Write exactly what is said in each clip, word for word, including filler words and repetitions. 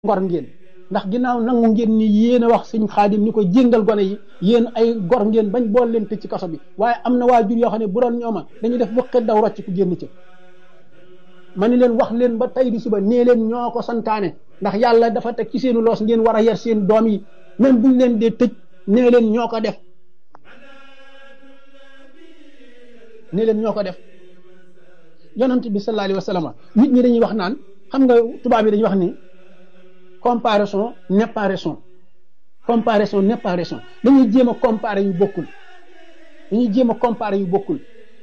ngor ngeen ndax ginnaaw nangu ngeen ni yéen a wax sëñ Xaadim ni ko jéngal gone yi yéen ay gor ngeen bañ bool leen tëj ci kaso bi waaye am na waajur yoo xam ne bu doon ñooma dañuy def wëqet daw rocc ku génn ca ma ni leen wax leen ba tey di suba nee leen ñoo ko santaane ndax yàlla dafa teg ci seenu loos ngeen war a yar seen doom yi même buñ leen dee tëj nee leen ñoo ko def nee leen ñoo ko def yonent bi sallallahu alayhi wa sallam nit ñi dañuy wax naan xam nga tubaab yi dañuy wax ni comparaison n'est pas raison comparaison n'est pas raison dañuy jéem a comparer yu bokkul dañuy jéem a comparer yu bokkul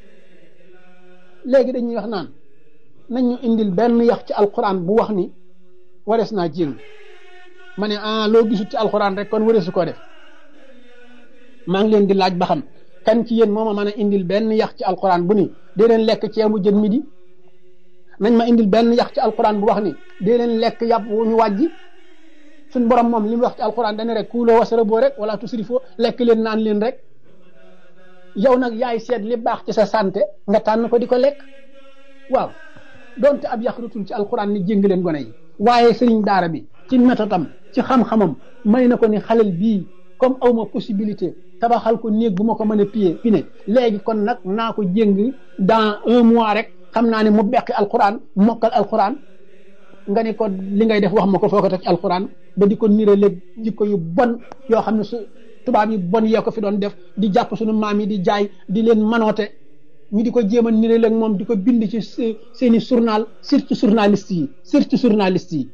léegi dañuy wax naan nañ ñu indil benn yax ci alquran bu wax ni warees naa jéng ma ne ah loo gisut ci alquran rek kon wareesu koo def maa ngi leen di laaj ba xam kan ci yéen mooma mën a indil benn yax ci alquran bu ni dee leen lekk ceebu jën midi nañ ma indil benn yax ci alquran bu wax ni dee leen lekk yàpp wu ñu wàjji suñ borom moom li mu wax ci alquran dane rek kuuloo wasaraboo rek wala tusrifoo lekk leen naan leen rek yow nag yaay seet li baax ci sa santé nga tànn ko di ko lekk waaw donte ab yax rutul ci alquran ni jéng leen gone yi waaye sëriñ daara bi ci métodam ci xam-xamam may na ko ni xalel bii comme awma possibilité tabaxal ko néeg bu ma ko mën a piye fi ne léegi kon nag naa ko jéng dans un mois rek xam naa ne mu beqi alquran mokkal alquran nga ni ko li ngay def wax ma ko foo ko teg ci alquran ba di ko nire léeg jikko yu bon yoo xam ne su tubaab yi bon yee ko fi doon def di jàpp suñu maam yi di jaay di leen manoote ñu di ko jéem a nire léeg moom di ko bind ci seeni journal surtout journaliste yi surtout journaliste yi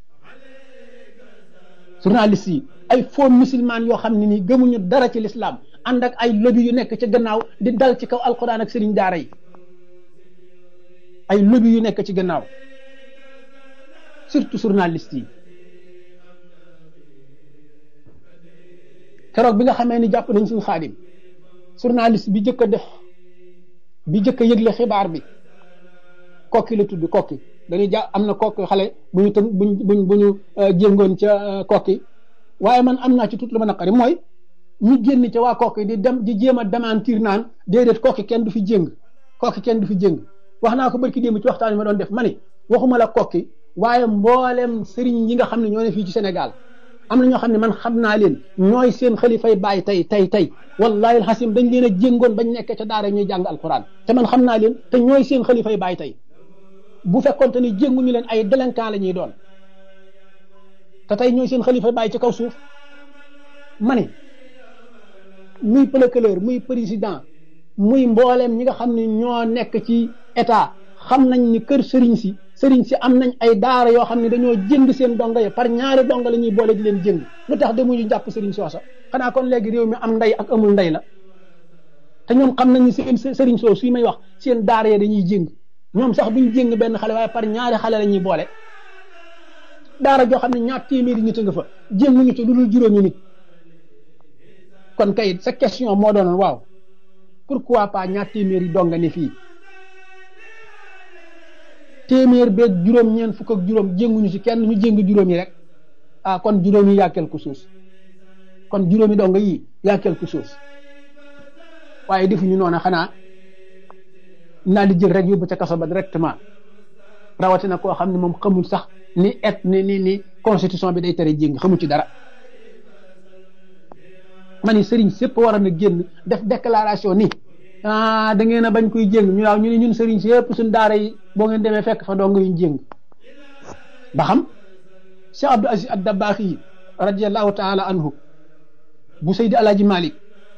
journaliste yi ay faux musulman yoo xam ne nii gëmuñu dara ci l'islam ànd ak ay lobby yu nekk ci gannaaw di dal ci kaw alquran ak sëriñ daara yi ay lobby yu nekk ci gannaaw surtout journaliste yi keroog bi nga xamee ni jàpp nañ suñu Xaadim journaliste bi jëkk a def bi jëkk a yëgle xibaar bi kokki la tudd kokki dañuy ja am na kokki xale bu ñu tën buñ buñ bu ñu jéngoon ca kokki waaye man am naa ci tout lu ma naqari mooy ñu génn ca waa kokki di dem di jéem a démentir naan déedéet kokki kenn du fi jéng kokki kenn du fi jéng wax naa ko barki démb ci waxtaan yi ma doon def ma ni waxuma la kokki waaye mboolem sëriñ yi nga xam ne ñoo ne fii ci Sénégal am na ñoo xam ne man xam naa leen ñooy seen xalifay bàyyi tey tey tey wallahi alxasim dañ leen a jéngoon bañ nekk ca daara ñuy jàng alquran te man xam naa leen te ñooy seen xalifay bàyyi tey bu fekkoonte ni jénguñu leen ay délinquant la ñuy doon te tey ñooy seen xalifay bàyyi ci kaw suuf ma ne muy procureur muy président muy mbooleem ñi nga xam ne ñoo nekk ci état xam nañ ni kër sëriñ si sëriñ si am nañ ay daara yoo xam ne dañoo jënd seen donga yi par ñaari donga la ñuy boole di leen jënd lu tax demuñu jàpp sëriñ soosa xanaa kon léegi réew mi am ndey ak amul ndey la te ñoom xam nañ ni seen sëriñ soo suy may wax seen daara ya dañuy jëng ñoom sax duñ jëng benn xale waaye par ñaari xale la ñuy boole daara joo xam ne ñaar téeméeri nit a nga fa jënguñu ci lu dul juróomi nit kon kay sa question moo doonoon waaw pourquoi pas ñaar téeméeri donga ne fii téeméer beeg juróom ñeent fukk ak juróom jénguñu ci kenn ñu jéng juróom yi rek ah kon juróom yi yaa quelque chose kon juróomi donga yi yaa quelque chose waaye defuñu noonu xanaa naa di jël rek yóbbu ca kaso ba directement rawatina koo xam ne moom xamul sax ni et ni ni ni constitution bi day tere jéng xamul ci dara ma ni sëriñ sépp war na génn def déclaration ni ah da ngeen a bañ koy jéng ñu waaw ñu ne ñun sëriñ si yëpp suñ daara yi boo ngeen demee fekk fa dong yuñ jéng ba xam Cheikh Abdou Aziz ad-Dabakh yi radiyallahu taala anhu bu Seydi Alaaji Malik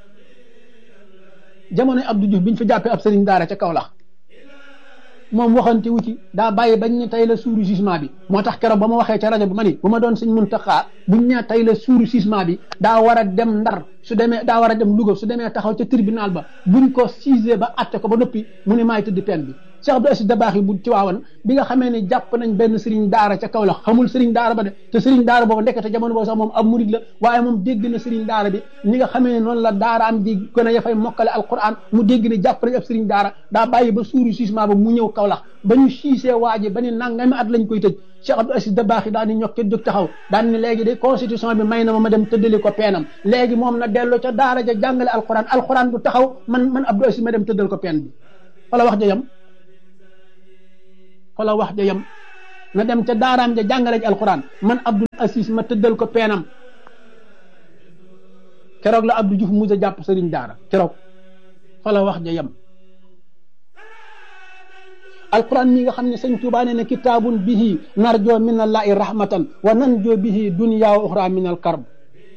jamonoy Abdou Diouf biñ fa jàppee ab sëriñ daara ca Kaolack moom waxante wu ci daa bàyyi bañ ne tey la suuru jugement bi moo tax keroog ba ma waxee ca rajo bi ma ni bu ma doon Sëñ Muntaxa buñ ne tey la suuru jugement bi daa war a dem Ndar su demee daa war a dem Louga su demee taxaw ca tribunal ba buñ ko siisee ba atte ko ba noppi mu ne maay tëdd peine bi Cheikh Abdou Aziz Dabakh yi bu ci waawan bi nga xamee ne jàpp nañ benn sëriñ daara ca Kaolack xamul sëriñ daara ba de te sëriñ daara boobu ndekete jamono boobu sax moom ab murid la waaye moom dégg na sëriñ daara bi ni nga xamee ne noonu la daaraam di gën a yafay mokkale alquran mu dégg ne jàpp nañ ab sëriñ daara daa bàyyi ba suuru jugement ba mu ñëw Kaolack ba ñu siisee waaji ba ni nangami at lañ koy tëj Cheikh Abdou Aziz Dabakh yi daan ni ñokke jóg taxaw daan ni léegi de constitution bi may na ma ma dem tëddali ko peenam léegi moom na dellu ca daara ja jàngale alquran alquran du taxaw man man Abdou Aziz ma dem tëddal ko peen bi wala wax ja yam wala wax ja yam na dem ca daaraam ja jàngale ji alquran man Abdul Aziz ma tëddal ko peenam. keroog la Abdou Diouf musa jàpp sëriñ daara keroog fa la wax ja yem. alquran mi nga xam ne sëñ Tuubaa nee na kitaabun bihi narjoo min allahi rahmatan wa nanjoo bihi dunya wa uxra min al karb.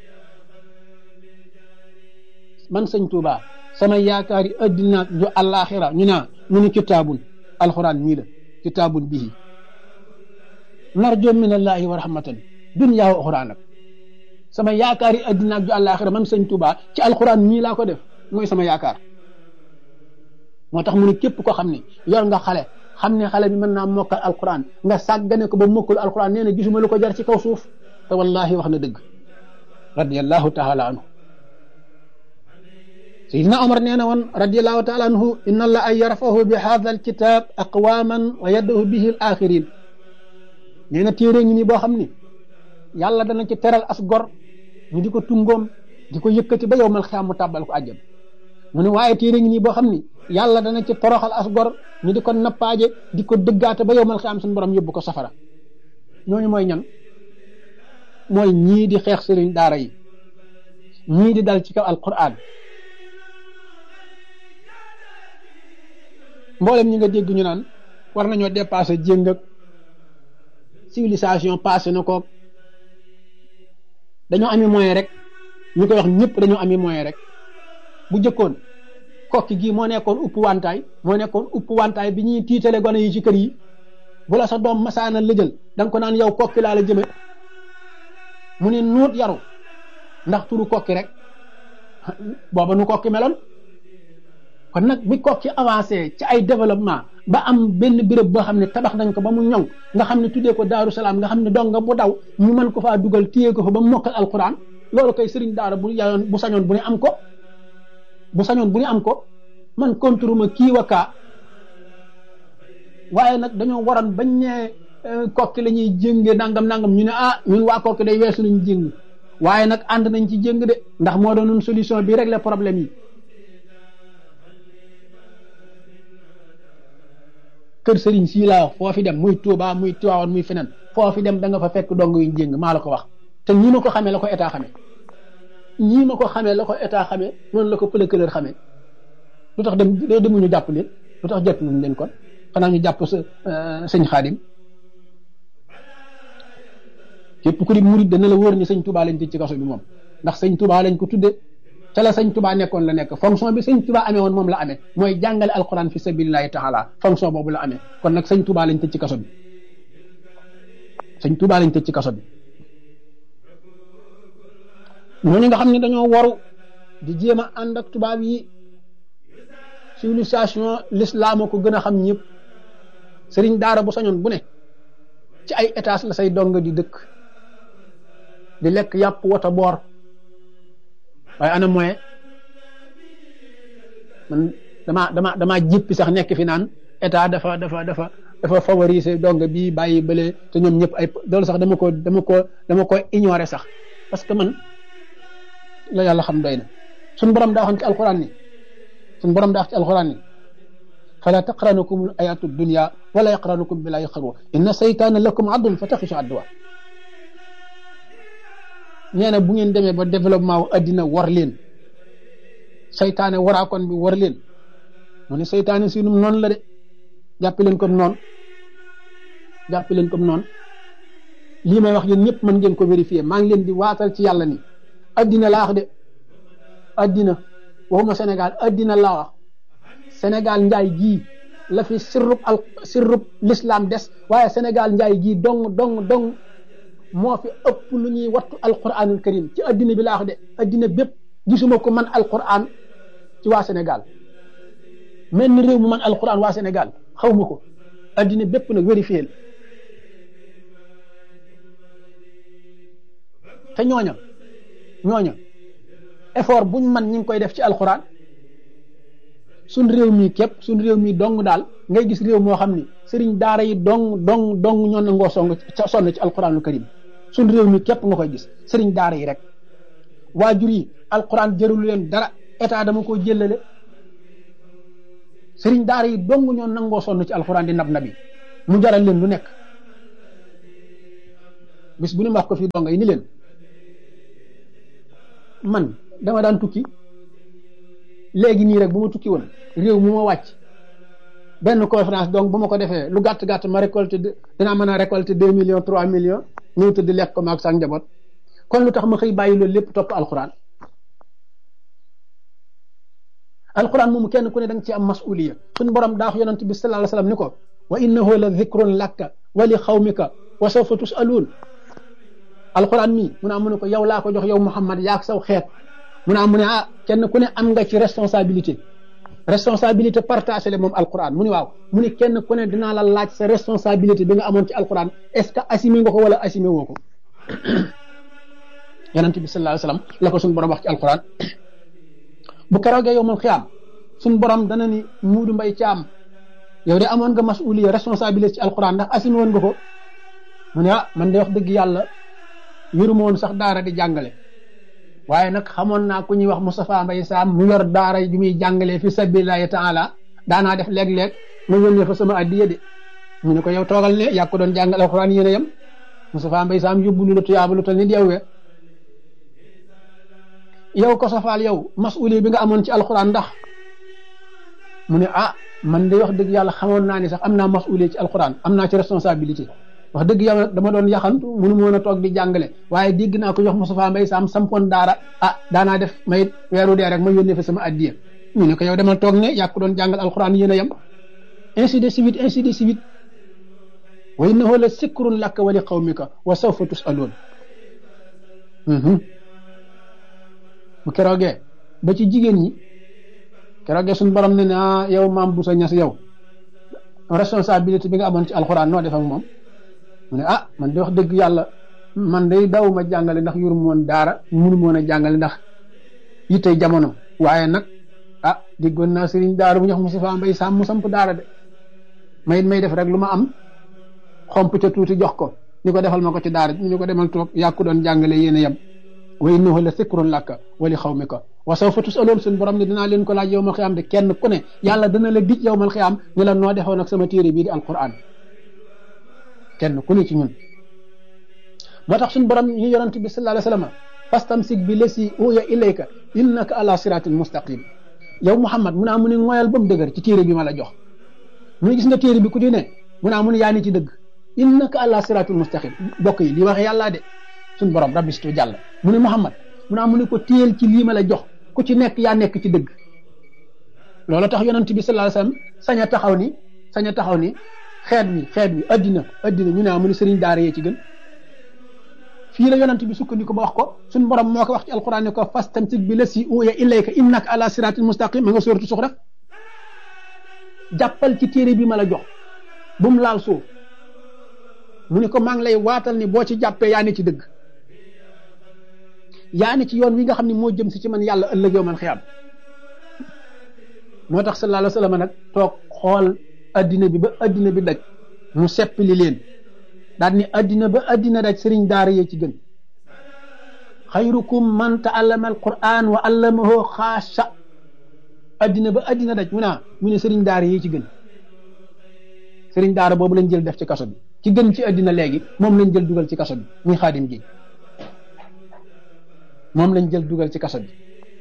man sëñ Tuubaa sama yaakaari addina ju àllaaxira ñu naa ñu ni kitaabun alquran mii la kitaabun bihi narjoo min allahi wa rahmatan dunya wa uxra nag sama yaakaari addina ju àllaaxira man sëñ Tuubaa ci alquran mii laa ko def mooy sama yaakaar. moo tax mu ne képp ko xam ne yor nga xale xam ne xale bi mën naa mokkal alquran nga sàggane ko ba mokkul alquran nee na gisuma lu ko jar ci kaw suuf te wallahi wax na dëgg radiyallahu taala anhu. Sayyidina Omar nee na woon radiyallahu taala anhu inna allaha yarfahu bi hadha alkitab aqwaman wa yad'u bihi al axirin. nee na téere ngi nii boo xam ni yàlla dana ci teral as gor ñu di ko tungoom di ko yëkkati ba yowmal xiyaam mu tàbbal ko àjjana. mu ne waaye téere ngi nii boo xam ni yàlla dana ci toroxal as gor ñu di ko nappaaje di ko dëggaate ba yowmal xiyaam suñu borom yóbbu ko safara. ñooñu mooy ñan mooy ñii di xeex sëriñ daara yi ñii di dal ci kaw alquran. mboolem ñi nga dégg ñu naan war nañoo dépasser jéng ak civilisation passé na ko dañoo ami moyen rek ñu koy wax ñëpp dañoo ami moyen rek. bu jëkkoon kokki gii moo nekkoon upp wantaay moo nekkoon upp wantaay bi ñuy tiitale gone yi ci kër yi bu la sa doom masaana lëjël da nga ko naan yow kokki laa la jëme mu ne nuut yaru ndax turu kokki rek booba nu kokki meloon. kon nag bi kokki avancé ci ay développement ba am benn béréb boo xam ne tabax nañ ko ba mu ñoŋ nga xam ne tuddee ko Daaru Salaam nga xam ne dong nga bu daw ñu mën ko faa dugal téye ko fa ba mu mokkal alquran loolu koy sëriñ daara bu yayoon bu sañoon bu ne am ko. bu sañoon bu ñu am ko man contre ma kii wa kaa waaye nag dañoo waroon bañ ne kokki la ñuy jénge nangam nangam ñu ne ah ñun waa kokki day weesu nañ jéng waaye nag ànd nañ ci jéng de ndax moo doon solution bi régler problème yi. kër sëriñ sii laa wax foo fi dem muy Touba muy Tiwaawan muy feneen foo fi dem da nga fa fekk dong yuñ jéng maa la ko wax te ñi ma ko xamee la ko état xamee. ñii ma ko xamee la ko état xamee noonu la ko pëlëkëlër xamee lu tax dem demuñu jàpp leen lu tax jàpp luñ leen kon xanaa ñu jàpp sa sëñ Xaadim képp ku di murid dana la wóor ni sëñ Touba lañ tëj ci kaso bi moom ndax sëñ Touba lañ ko tudde ca la sëñ Touba nekkoon la nekk fonction bi sëñ Touba amee woon moom la amee mooy jàngale alquran fi sabilillahi taala fonction boobu la amee kon nag sëñ Touba lañ tëj ci kaso bi sëñ Touba lañ tëj ci kaso bi. ñooñu nga xam ne dañoo waru di jéem a ànd ak tubaab yi civilisation l'islam ko gën a xam ñëpp sëriñ daara bu sañoon bu ne ci ay étage la say dong di dëkk di lekk yàpp wata boor waaye ana moyen man damaa dama damaa jéppi sax nekk fi naan état dafa dafa dafa dafa favoriser dong bii bàyyi bële te ñoom ñëpp ay loolu sax dama ko dama ko dama ko ignorer sax parce que man la yàlla xam doy na suñ borom daa waxoon ci alquran ni suñ borom daa wax ci alquran ni fala taqranukum ayatu dunya wala yaqranukum billahi xarwa inna saytaana lakum addun fa taxishu adduwa nee na bu ngeen demee ba développement wu addina war leen saytaane waraakoon bi war leen mu ne saytaane si num noonu la de jàppi leen comme noonu jàppi leen comme noonu lii may wax yéen ñëpp mën ngeen ko vérifier maa ngi leen di waatal ci yàlla ni addina laa wax de addina waxuma Sénégal addina laa wax Sénégal njaay gii la fi sirrub al sirrub l'islam des waaye Sénégal njaay gii dong dong dong moo fi ëpp lu ñuy wattu alquranul karim ci addina bi laa wax de addina bépp gisuma ko man alquran ci waa Sénégal mel ni réew mu man alquran waa Sénégal xaw ma ko addina bépp nag vérifié te ñooña ñooña effort buñ man ñi ngi koy def ci alquran suñ réew mi képp suñ réew mi dong daal ngay gis réew moo xam ni sëriñ daara yi dong dong dong ñoo nangoo song sonn ci alquranul karim suñ réew mi képp nga koy gis sëriñ daara yi rek waajur yi alquran jërulu leen dara état dama ko jëlale sëriñ daara yi dong ñoo nangoo sonn ci alquran di nab nabi mu jaral leen lu nekk bis bu ne wax ko fii donga yi ni leen man dama daan tukki léegi nii rek bu ma tukki woon réew mu ma wàcc benn conférence donc bu ma ko defee lu gàtt gàtt ma récolté dinaa mën a récolté deux millions trois millions ñëw tëdd lekk ko maag sax njaboot kon lu tax ma xëy bàyyi loolu lépp topp alxuraan alxuraan moomu kenn ku ne da nga ci am masuliya suñu borom daa wax yonent bi sallallahu alayhi wasallam ni ko wa innahu la dhikrun laka wa li xawmika wa sawfa tusaluun alxuraan mii mu ne am mu ne ko yow laa ko jox yow Muhammad yaag saw xeet mu ne am mu ne ah kenn ku ne am nga ci responsabilité responsabilité partagée la moom alquran mu ni waaw mu ni kenn ku ne dinaa la laaj sa responsabilité bi nga amoon ci alquran est-ce que assumé nga ko wala assumé woo ko yonent bi sallallahu alayhi wasallam la ko suñu borom wax ci alquran bu keroogee yow moom xiyaam suñu borom dana ni muudu mbay caam yow de amoon nga masuliya responsabilité ci alquran ndax assumé woon nga ko mu ne ah man de wax dëgg yàlla yëruma woon sax daara di jàngale waaye nag xamoon naa ku ñuy wax Moustapha Mbaye Sam mu yor daara ju muy jàngalee fi sabilillahi taala daanaa def léeg-léeg ma yónnee fa sama addiya de mu ne ko yow toogal ne yaa ko doon jàngal alxuraan yéen a yem Moustapha Mbaye Sam yóbbu lu la tuyaaba lu tal ni deewee yow ko safaal yow mas'uli bi nga amoon ci alxuraan ndax mu ne ah man de wax dëgg yàlla xamoon naa ni sax am naa mas'uli ci alxuraan am naa ci responsabilité wax dëgg yàlla dama doon yaxantu mënu ma woon a toog di jàngale waaye dégg naa ko jox Moustapha Mbaye Sam sampoon daara ah daanaa def may weeru dee rek ma yónnee fa sama addiya ñu ne ko yow demal toog ne yaa ko doon jàngal alxuraan yéen a yem ainsi de suite ainsi de suite wa innahu la sikrun laka wa li qawmika wa sawfa tus'alun bu keroogee ba ci jigéen ñi keroogee suñu borom ne ne ah yow maam bu sa ñas yow responsabilité bi nga amoon ci alxuraan noo def ak moom mu ne ah man de wax dëgg yàlla man day daw ma jàngale ndax yuru moon daara munu moon a jàngale ndax yittey jamono waaye nag ah déggoon naa sëriñ daara bu ñu wax Moustapha Mbaye Sam mu samp daara de may may def rek lu ma am xomp ca tuuti jox ko ni ko defal ma ko ci daara ñu ko demal toog yaa ko doon jàngale yéen a yem wa innahu la sikrun laka wa li xawmika wa sawfa tus'alun suñ borom ne dinaa leen ko laaj yawmal xiyaam de kenn ku ne yàlla dana la dij yawmal xiyaam ñu la noo defoon ak sama téere bii di alquran kenn ku ne ci ñun moo tax suñu borom ñu yonent bi sallallahu alayhi wasallam fastamsik bi lasi uya ilayka innaka ala siratin mustaqim yow Muhammad mu naa mu ne ngoyal ba mu dëgër ci téere bi ma la jox mu ne gis nga téere bi ku di ne mu naa mu ne yaa ni ci dëgg innaka ala siratin mustaqim bokk yi li wax yàllaa de suñu borom rabbi stu jàll mu ne Muhammad mu naa mu ne ko téel ci lii ma la jox ku ci nekk yaa nekk ci dëgg loolu tax yonent bi sallallahu alayhi wasallam sañ a taxaw ni sañ a taxaw ni xeet wi xeet wi addina addina ñu ne mu ne sëriñ daara yee ci gën fii la yonent bi sukkandiku ba wax ko suñu borom moo ko wax ci alquran ne ko fastamsik bi lasi uya ilayka innaka ala siratin mustaqim ma nga sóoratu Suxra jàppal ci téere bi ma la jox bu mu laal suuf mu ne ko maa ngi lay waatal ni boo ci jàppee yaa ne ci dëgg yaa ne ci yoon wi nga xam ne moo jëm si ci man yàlla ëllëg yow man xiyaam moo tax sallallahu alayhi wa sallam nag toog xool addina bi ba addina bi daj mu seppali leen daal ni addina ba addina daj sëriñ daara yee ci gën xayrukum man ta'allama alquran wa allamahu xaasa addina ba addina daj mu naa mu ne sëriñ daara yee ci gën sëriñ daara boobu lañ jël def ci kaso bi ci gën ci addina léegi moom lañ jël dugal ci kaso bi muy xaadim gi moom lañ jël dugal ci kaso bi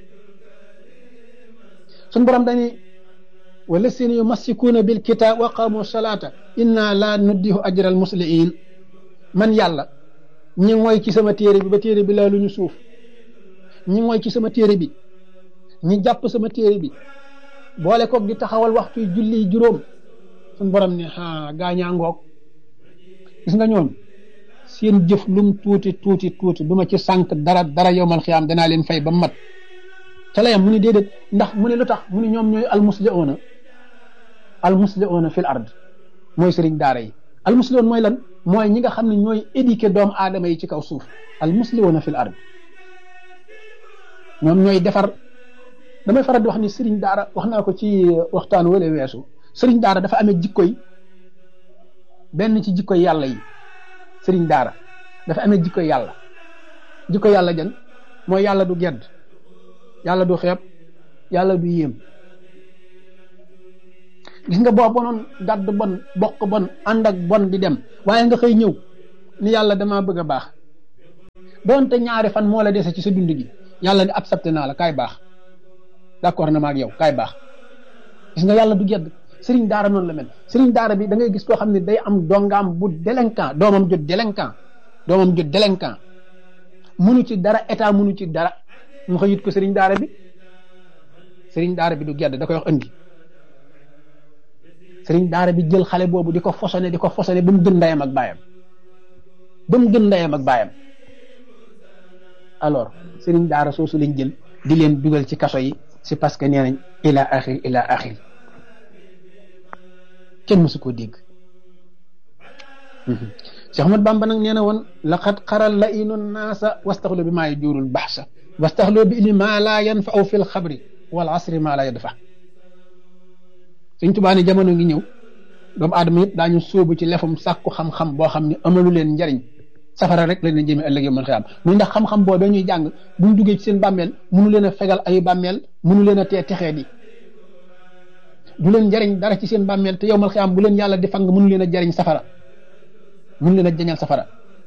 suñ borom dañuy wallasina yumassikuuna bil kitaab wa qaamu salaata inna la nuddihu ajral musliin man yàlla ñi mooy ci sama téere bi ba téere bi laalu ñu suuf ñi mooy ci sama téere bi ñi jàpp sama téere bi boole koog di taxawal waxtu julli juróom suñ borom ne ah gaañaa ngoog gis nga ñoom seen jëf lum tuuti tuuti tuuti du ma ci sànq dara dara yowmal xiyaam danaa leen fay ba mat ca la yam mu ne déedéet ndax mu ne lu tax mu ne ñoom ñooy almusli'uuna almusli'uuna fil ard mooy sëriñ daara yi almusli'uun mooy lan mooy ñi nga xam ne ñooy éduquer doomu aadama yi ci kaw suuf almusli'uuna fil ard ñoom ñooy defar damay faral di wax ni sëriñ daara wax naa ko ci waxtaan wala weesu sëriñ daara dafa amee jikkoy benn ci jikkoy yàlla yi sëriñ daara dafa amee jikkoy yàlla jikkoy yàlla jan mooy yàlla du gedd yàlla du xeeb yàlla du yéem gis nga boo bonoon gàdd bon bokk bon ànd ak bon di dem waaye nga xëy ñëw ni yàlla damaa bëgg a baax doonte ñaari fan moo la dese ci sa dund gi yàlla ni accepté naa la kaay baax d'accord na ma ak yow kaay baax gis nga yàlla du gedd sëriñ daara noonu la mel sëriñ daara bi da ngay gis koo xam ne day am dongaam bu délinquant doomam jot délinquant doomam jot délinquant munu ci dara état munu ci dara mu xëyit ko sëriñ daara bi sëriñ daara bi du gedd da koy wax andi sëriñ daara bi jël xale boobu di ko fosone di ko fosone ba mu gën ndeyam ak baayam ba mu gën ndeyam ak baayam alors sëriñ daara soosu lañ jël di leen dugal ci kaso yi c'est parce que nee nañ ila axir ila axir kenn mësu koo dégg Cheikh Ahmad Bamba nag nee na woon laqad xaral la inu naasa wastaxlu bi maa yajuurul baxsa wastaxlu bi ili maa laa yanfau fi lxabri wal asri maa laa yadfa Sëñ Tuubaa ne jamono ngi ñëw doomu aadama yëpp daañu sóobu ci lefum sàkku xam-xam boo xam ne amalu leen njariñ safara rek la leen jëmee ëllëg yow mën xëy am muy ndax xam-xam boo ñuy jàng buñ duggee ci seen bàmmeel mënu leen a fegal ay bàmmeel mënu leen a tee texee di du leen jariñ dara ci seen bàmmeel te yow mal xëy am bu leen yàlla di fang mënu leen a jariñ safara mënu leen a jañal safara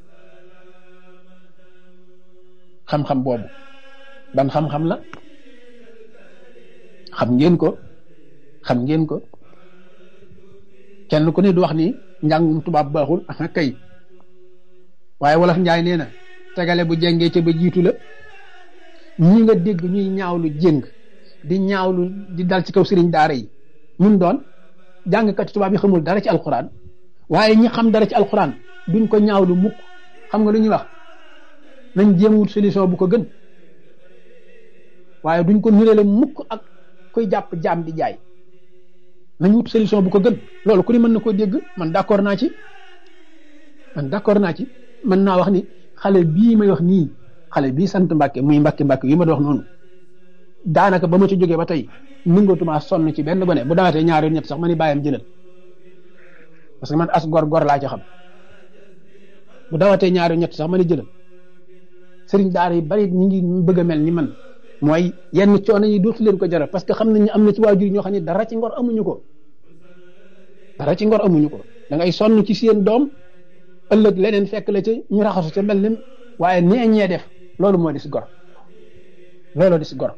xam-xam boobu ban xam-xam la xam ngeen ko xam ngeen ko kenn ku ne du wax ni njàngum tubaab baaxul ah kay waaye wolof njaay nee na tegale bu jengee ca ba jiitu la ñi nga dégg ñuy ñaawlu jéng di ñaawlu di dal ci kaw sëriñ daara yi mun doon jàngkat tubaab yi xamul dara ci alxuraan waaye ñi xam dara ci alxuraan duñ ko ñaawlu mukk xam nga lu ñuy wax nañ jéem wut solution bu ko gën waaye duñ ko nirale mukk ak koy jàpp jaam di jaay nañ wut solution bu ko gën loolu ku ni mën na koo dégg man d'accord naa ci man d'accord naa ci mën naa wax ni xale bii may wax nii xale bii sant Mbàkke muy Mbàkke Mbàkke yi ma doon wax noonu daanaka ba ma ci jógee ba tey nangatumaa sonn ci benn gone bu dawatee ñaari ñett sax ma ni bàyyam jëlal parce que man as gor gor laa ci xam bu dawatee ñaari ñett sax ma ni jëlal sëriñ daara yi bari ñi ngi bëgg a mel ni man mooy yenn coono yi dootu leen ko jaral parce que xam nañ ne am na ci waajur ñoo xam ne dara ci ngor amuñu ko dara ci ngor amuñu ko da ngay sonn ci seen doom ëllëg leneen fekk la ci ñu raxasu ca mel ni waaye nee ñee def loolu moo di si gor looloo di si gor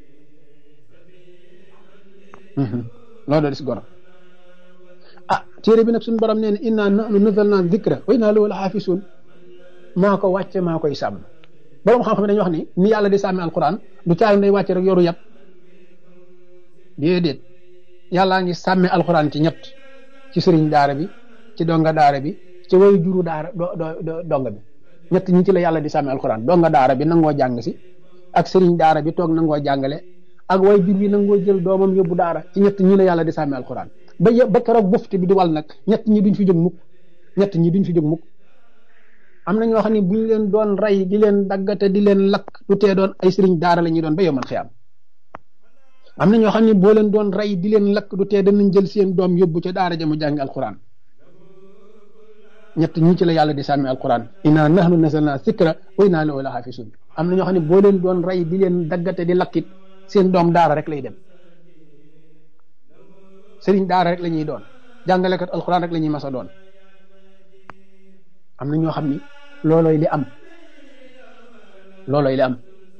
looloo di si gor ah téere bi nag suñu borom nee na inna nahnu nazzalna dhikra wa inna lahu lahafizun maa ko wàcce maa koy sàmm borom xam-xam dañuy wax ni ni yàlla di sàmmi alquran du caag day wàcce rek yoru yat déedéet yàllaa ngi sàmme alquran ci ñett ci sëriñ daara bi ci donga daara bi ci way juru daara do donga bi ñett ñi ci la yàlla di sàmmi alquran donga daara bi nangoo jàng si ak sëriñ daara bi toog nangoo jàngale ak way jur bi nangoo jël doomam yóbbu daara ci ñett ñi la yàlla di sàmmi alquran ba ba keroog bufti bi di wal nag ñett ñi duñ fi jóg mukk ñett ñi duñ fi jóg mukk am na ñoo xam ne bu ñu leen doon rey di leen daggate di leen lakk du tee doon ay sëriñ daara la ñuy doon ba yomal xiyam am na ñoo xam ne boo leen doon rey di leen lakk du tee danañ jël seen doom yóbbu ca daara ja mu jàngi alquran ñett ñii ci la yàlla di sàmmi alquran inna nahnu nazzalna dhikra wa inna lahu lahafizun am na ñoo xam ne boo leen doon rey di leen daggate di lakkit seen doom daara rek lay dem sëriñ daara rek la ñuy doon jàngalekat alquran rek la ñuy masa doon am na ñoo xam ni loolooy li am loolooy li am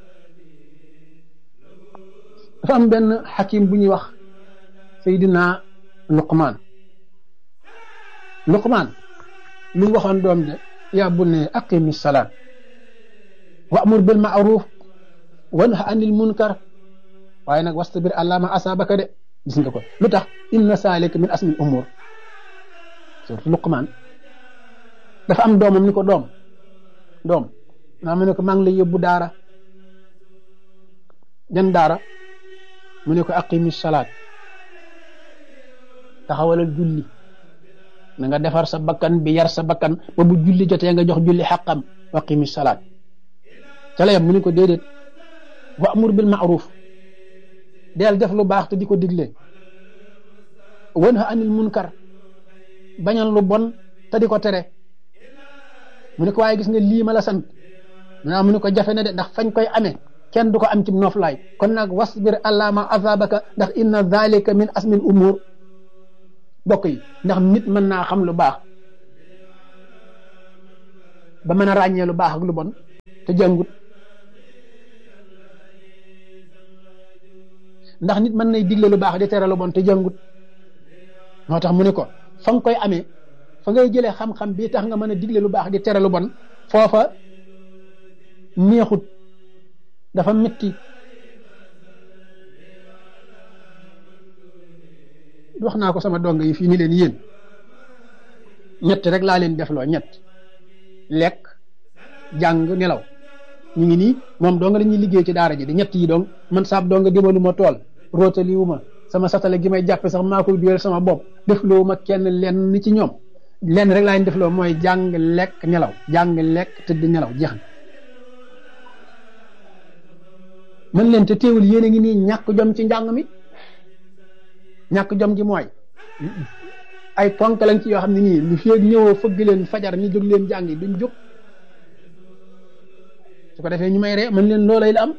dafa am benn xakim bu ñuy wax Seydina Luqmaan Luqmaan lu mu waxoon doom de yaa bunayya aqimi salaat wa'mur bil ma'ruf wanha anil munkar waaye nag wastabir alaa maa asaabaka de gis nga ko lu tax inna zaalika min azmil umuur surtout Luqmaan dafa am doomam ni ko doom doom naa mu ne ko maa ngi lay yóbbu daara jan daara mu ne ko aqimi salaat taxawalal julli na nga defar sa bakkan bi yar sa bakkan ba bu julli jotee nga jox julli xaqam aqimi salaat ca la yam mu ne ko déedéet wa amur bil ma'ruf deel def lu baax te di ko digle wanha anil munkar bañal lu bon te di ko tere mu ne ko waaye gis nga lii ma la sant mu ne ko jafe na de ndax fañ koy amee kenn du ko am ci nooflaay kon nag wasbir alaa maa asaabaka ndax inna zalika min asmil umur bokk yi ndax nit mën naa xam lu baax ba mën a ràññee lu baax ak lu bon te jàngut ndax nit mën nay digle lu baax di tere lu bon te jàngut moo tax mu ne ko fa nga koy amee fa ngay jëlee xam-xam bii tax nga mën a digle lu baax di tere lu bon foofa neexut dafa metti wax naa ko sama dong yi fii ni leen yéen ñett rek laa leen defloo ñett lekk jàng nelaw ñu ngi nii moom dong la ñuy liggéey ci daara ji di ñett yi dong man saab dong dimalu ma tool rootaliwu ma sama satale gi may jàppe sax maa koy duyal sama bopp defloo ma kenn lenn ci ñoom lenn rek laa leen defloo mooy jàng lekk nelaw jàng lekk tëdd nelaw jeex na man leen te teewul yéen a ngi nii ñàkk jom ci njàng mi ñàkk jom ji mooy ay ponk lañ ci yoo xam ne nii lu fi ñëwoo fëgg leen fajar ñu jóg leen jàngi duñ jóg su ko defee ñu may ree man leen loolay la am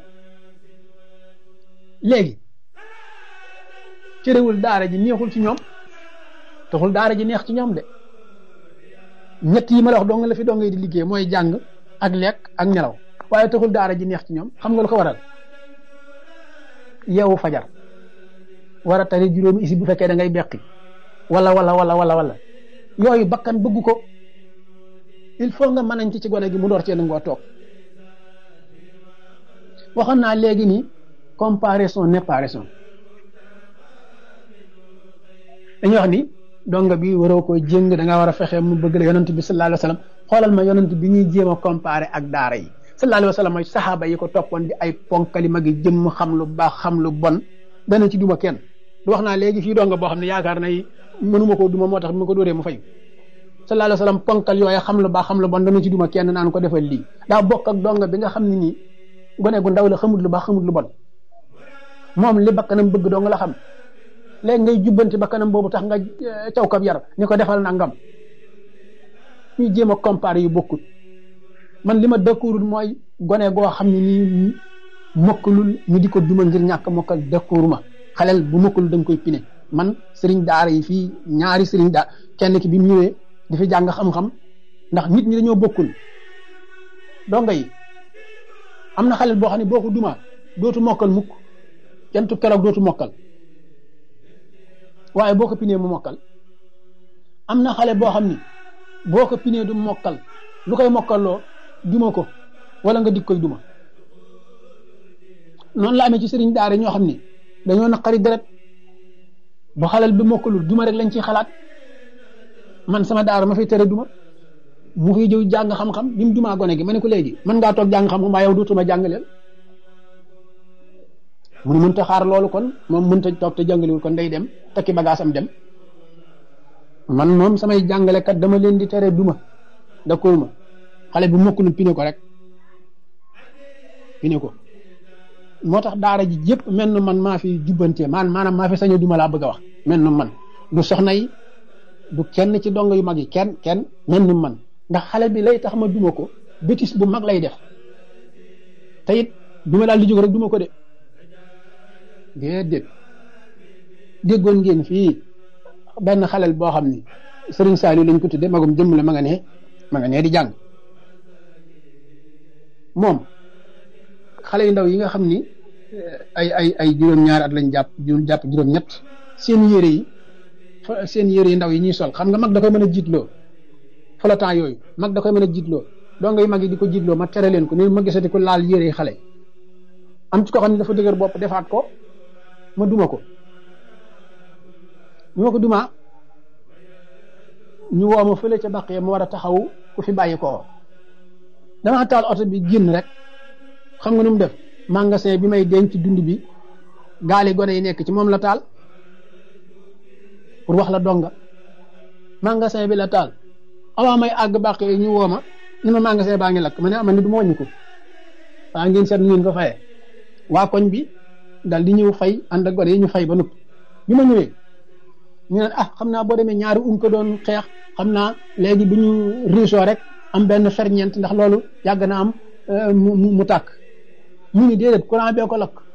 léegi cërewul daara ji neexul ci ñoom taxul daara ji neex ci ñoom de ñett yi ma la wax dong la fi dong di liggéey mooy jàng ak lekk ak nelaw waaye taxul daara ji neex ci ñoom xam nga lu ko waral yeewu fajar war a tari juróomi isi bu fekkee da ngay beqi wala wala wala wala wala yooyu bakkan bëgg ko il faut nga mënañ ci ci gone gi mu door cee nangoo toog waxoon naa léegi ni comparaison n'est pas raison dañuy wax ni donga bi waroo ko jéng da nga war a fexe mu bëgg la yonent bi sallallahu alayhi wa sallam xoolal ma yonent bi ñuy jéem a comparer ak daara yi sallallahu alayhi wa sallam mooy saxaaba yi ko toppoon di ay ponkali magi jëmm xam lu baax xam lu bon dana ci duma kenn du wax naa léegi fii donga boo xam ne yaakaar na mënuma koo duma moo tax bi ma ko dóoree mu fay sallallahu alayhi wa sallam ponkal yooyu xam lu baax xam lu bon dana ci duma kenn naan ko defal lii daa bokk ak donga bi nga xam ne nii gone gu ndaw la xamut lu baax xamut lu bon moom li bakkanam bëgg dong la xam léegi ngay jubbanti bakkanam boobu tax nga caw kab yar ni ko defal nangam ñuy jéem a comparer yu bokkut man li ma dëkkuurul mooy gone goo xam ne nii mokkalul ñu di ko duma ngir ñàkk mokkal dëkkuuru ma xaleel bu mokkalul da nga koy pine man sëriñ daara yi fii ñaari sëriñ daara kenn ki bi mu ñëwee di fi jàng xam-xam ndax nit ñi dañoo bokkul donga yi am na xaleel boo xam ne boo ko duma dootu mokkal mukk kentu keroog dootu mokkal waaye boo ko pinee mu mokkal am na xale boo xam ni boo ko pinee du mokkal lu koy mokkalloo duma ko wala nga dik koy duma noonu la amee ci sëriñ daara ñoo xam ni dañoo naqari deret bu xalal bi mokkalul duma rek lañ ciy xalaat man sama daara ma fay tere duma mu fiy jëw jàng xam-xam bi mu dumaa gone gi ma ne ko léegi mën ngaa toog jàng xam-xam waaye yow dootuma jàngaleel mun mënta xaar loolu kon moom mënta toog te jàngaliwul kon day dem takki bagaasam dem man moom samay jàngalekat dama leen di tere duma d'accord ma xale bu mokkulul pine ko rek pine ko moo tax daara ji yëpp mel na man maa fi jubbantee man maanaam maa fi saño duma laa bëgg a wax mel na man du soxna yi du kenn ci dong yu mag yi kenn kenn mel na man ndax xale bi lay tax ma duma ko bétis bu mag lay def te it duma daal di jóg rek duma ko de déedéet déggoon ngeen fii benn xalel boo xam ni Serigne Saliou lañ ko tudde magum jëmm la ma nga ne ma nga ne di jàng moom xale yu ndaw yi nga xam ni ay ay ay juróom-ñaari at lañ jàpp jàpp juróom-ñett seen yére yi seen yére yi ndaw yi ñuy sol xam nga mag da koy mën a jiitloo flottant yooyu mag da koy mën a jiitloo doo ngay mag yi di ko jiitloo ma tere leen ko ni ma gisati ko laal yére yi xale am ci ko xam ne dafa dëgër bopp defaat ko ma duma ko ñu ma ko duma ñu woo ma fële ca baqee ma war a taxaw ku fi bàyyi ko dama taal oto bi génn rek xam nga nu mu def magasin bi may denc dund bi gaali gone yi nekk ci moom la taal pour wax la donga magasin bi la taal avant may àgg baqee ñu woo ma ni ma magasin baa ngi lakk ma ne ama ni du ma wàññi ko waa ngeen seet ngeen ko fayee waa koñ bi dal di ñëw fay ànd ak gone yi ñu fay ba noppi bi ma ñëwee ñu ne ah xam naa boo demee ñaari um ko doon xeex xam naa léegi bu ñu riisoo rek am benn ferñeent ndax loolu yàgg na am mu mu tàkk ñu ni déedéet courant bee ko lakk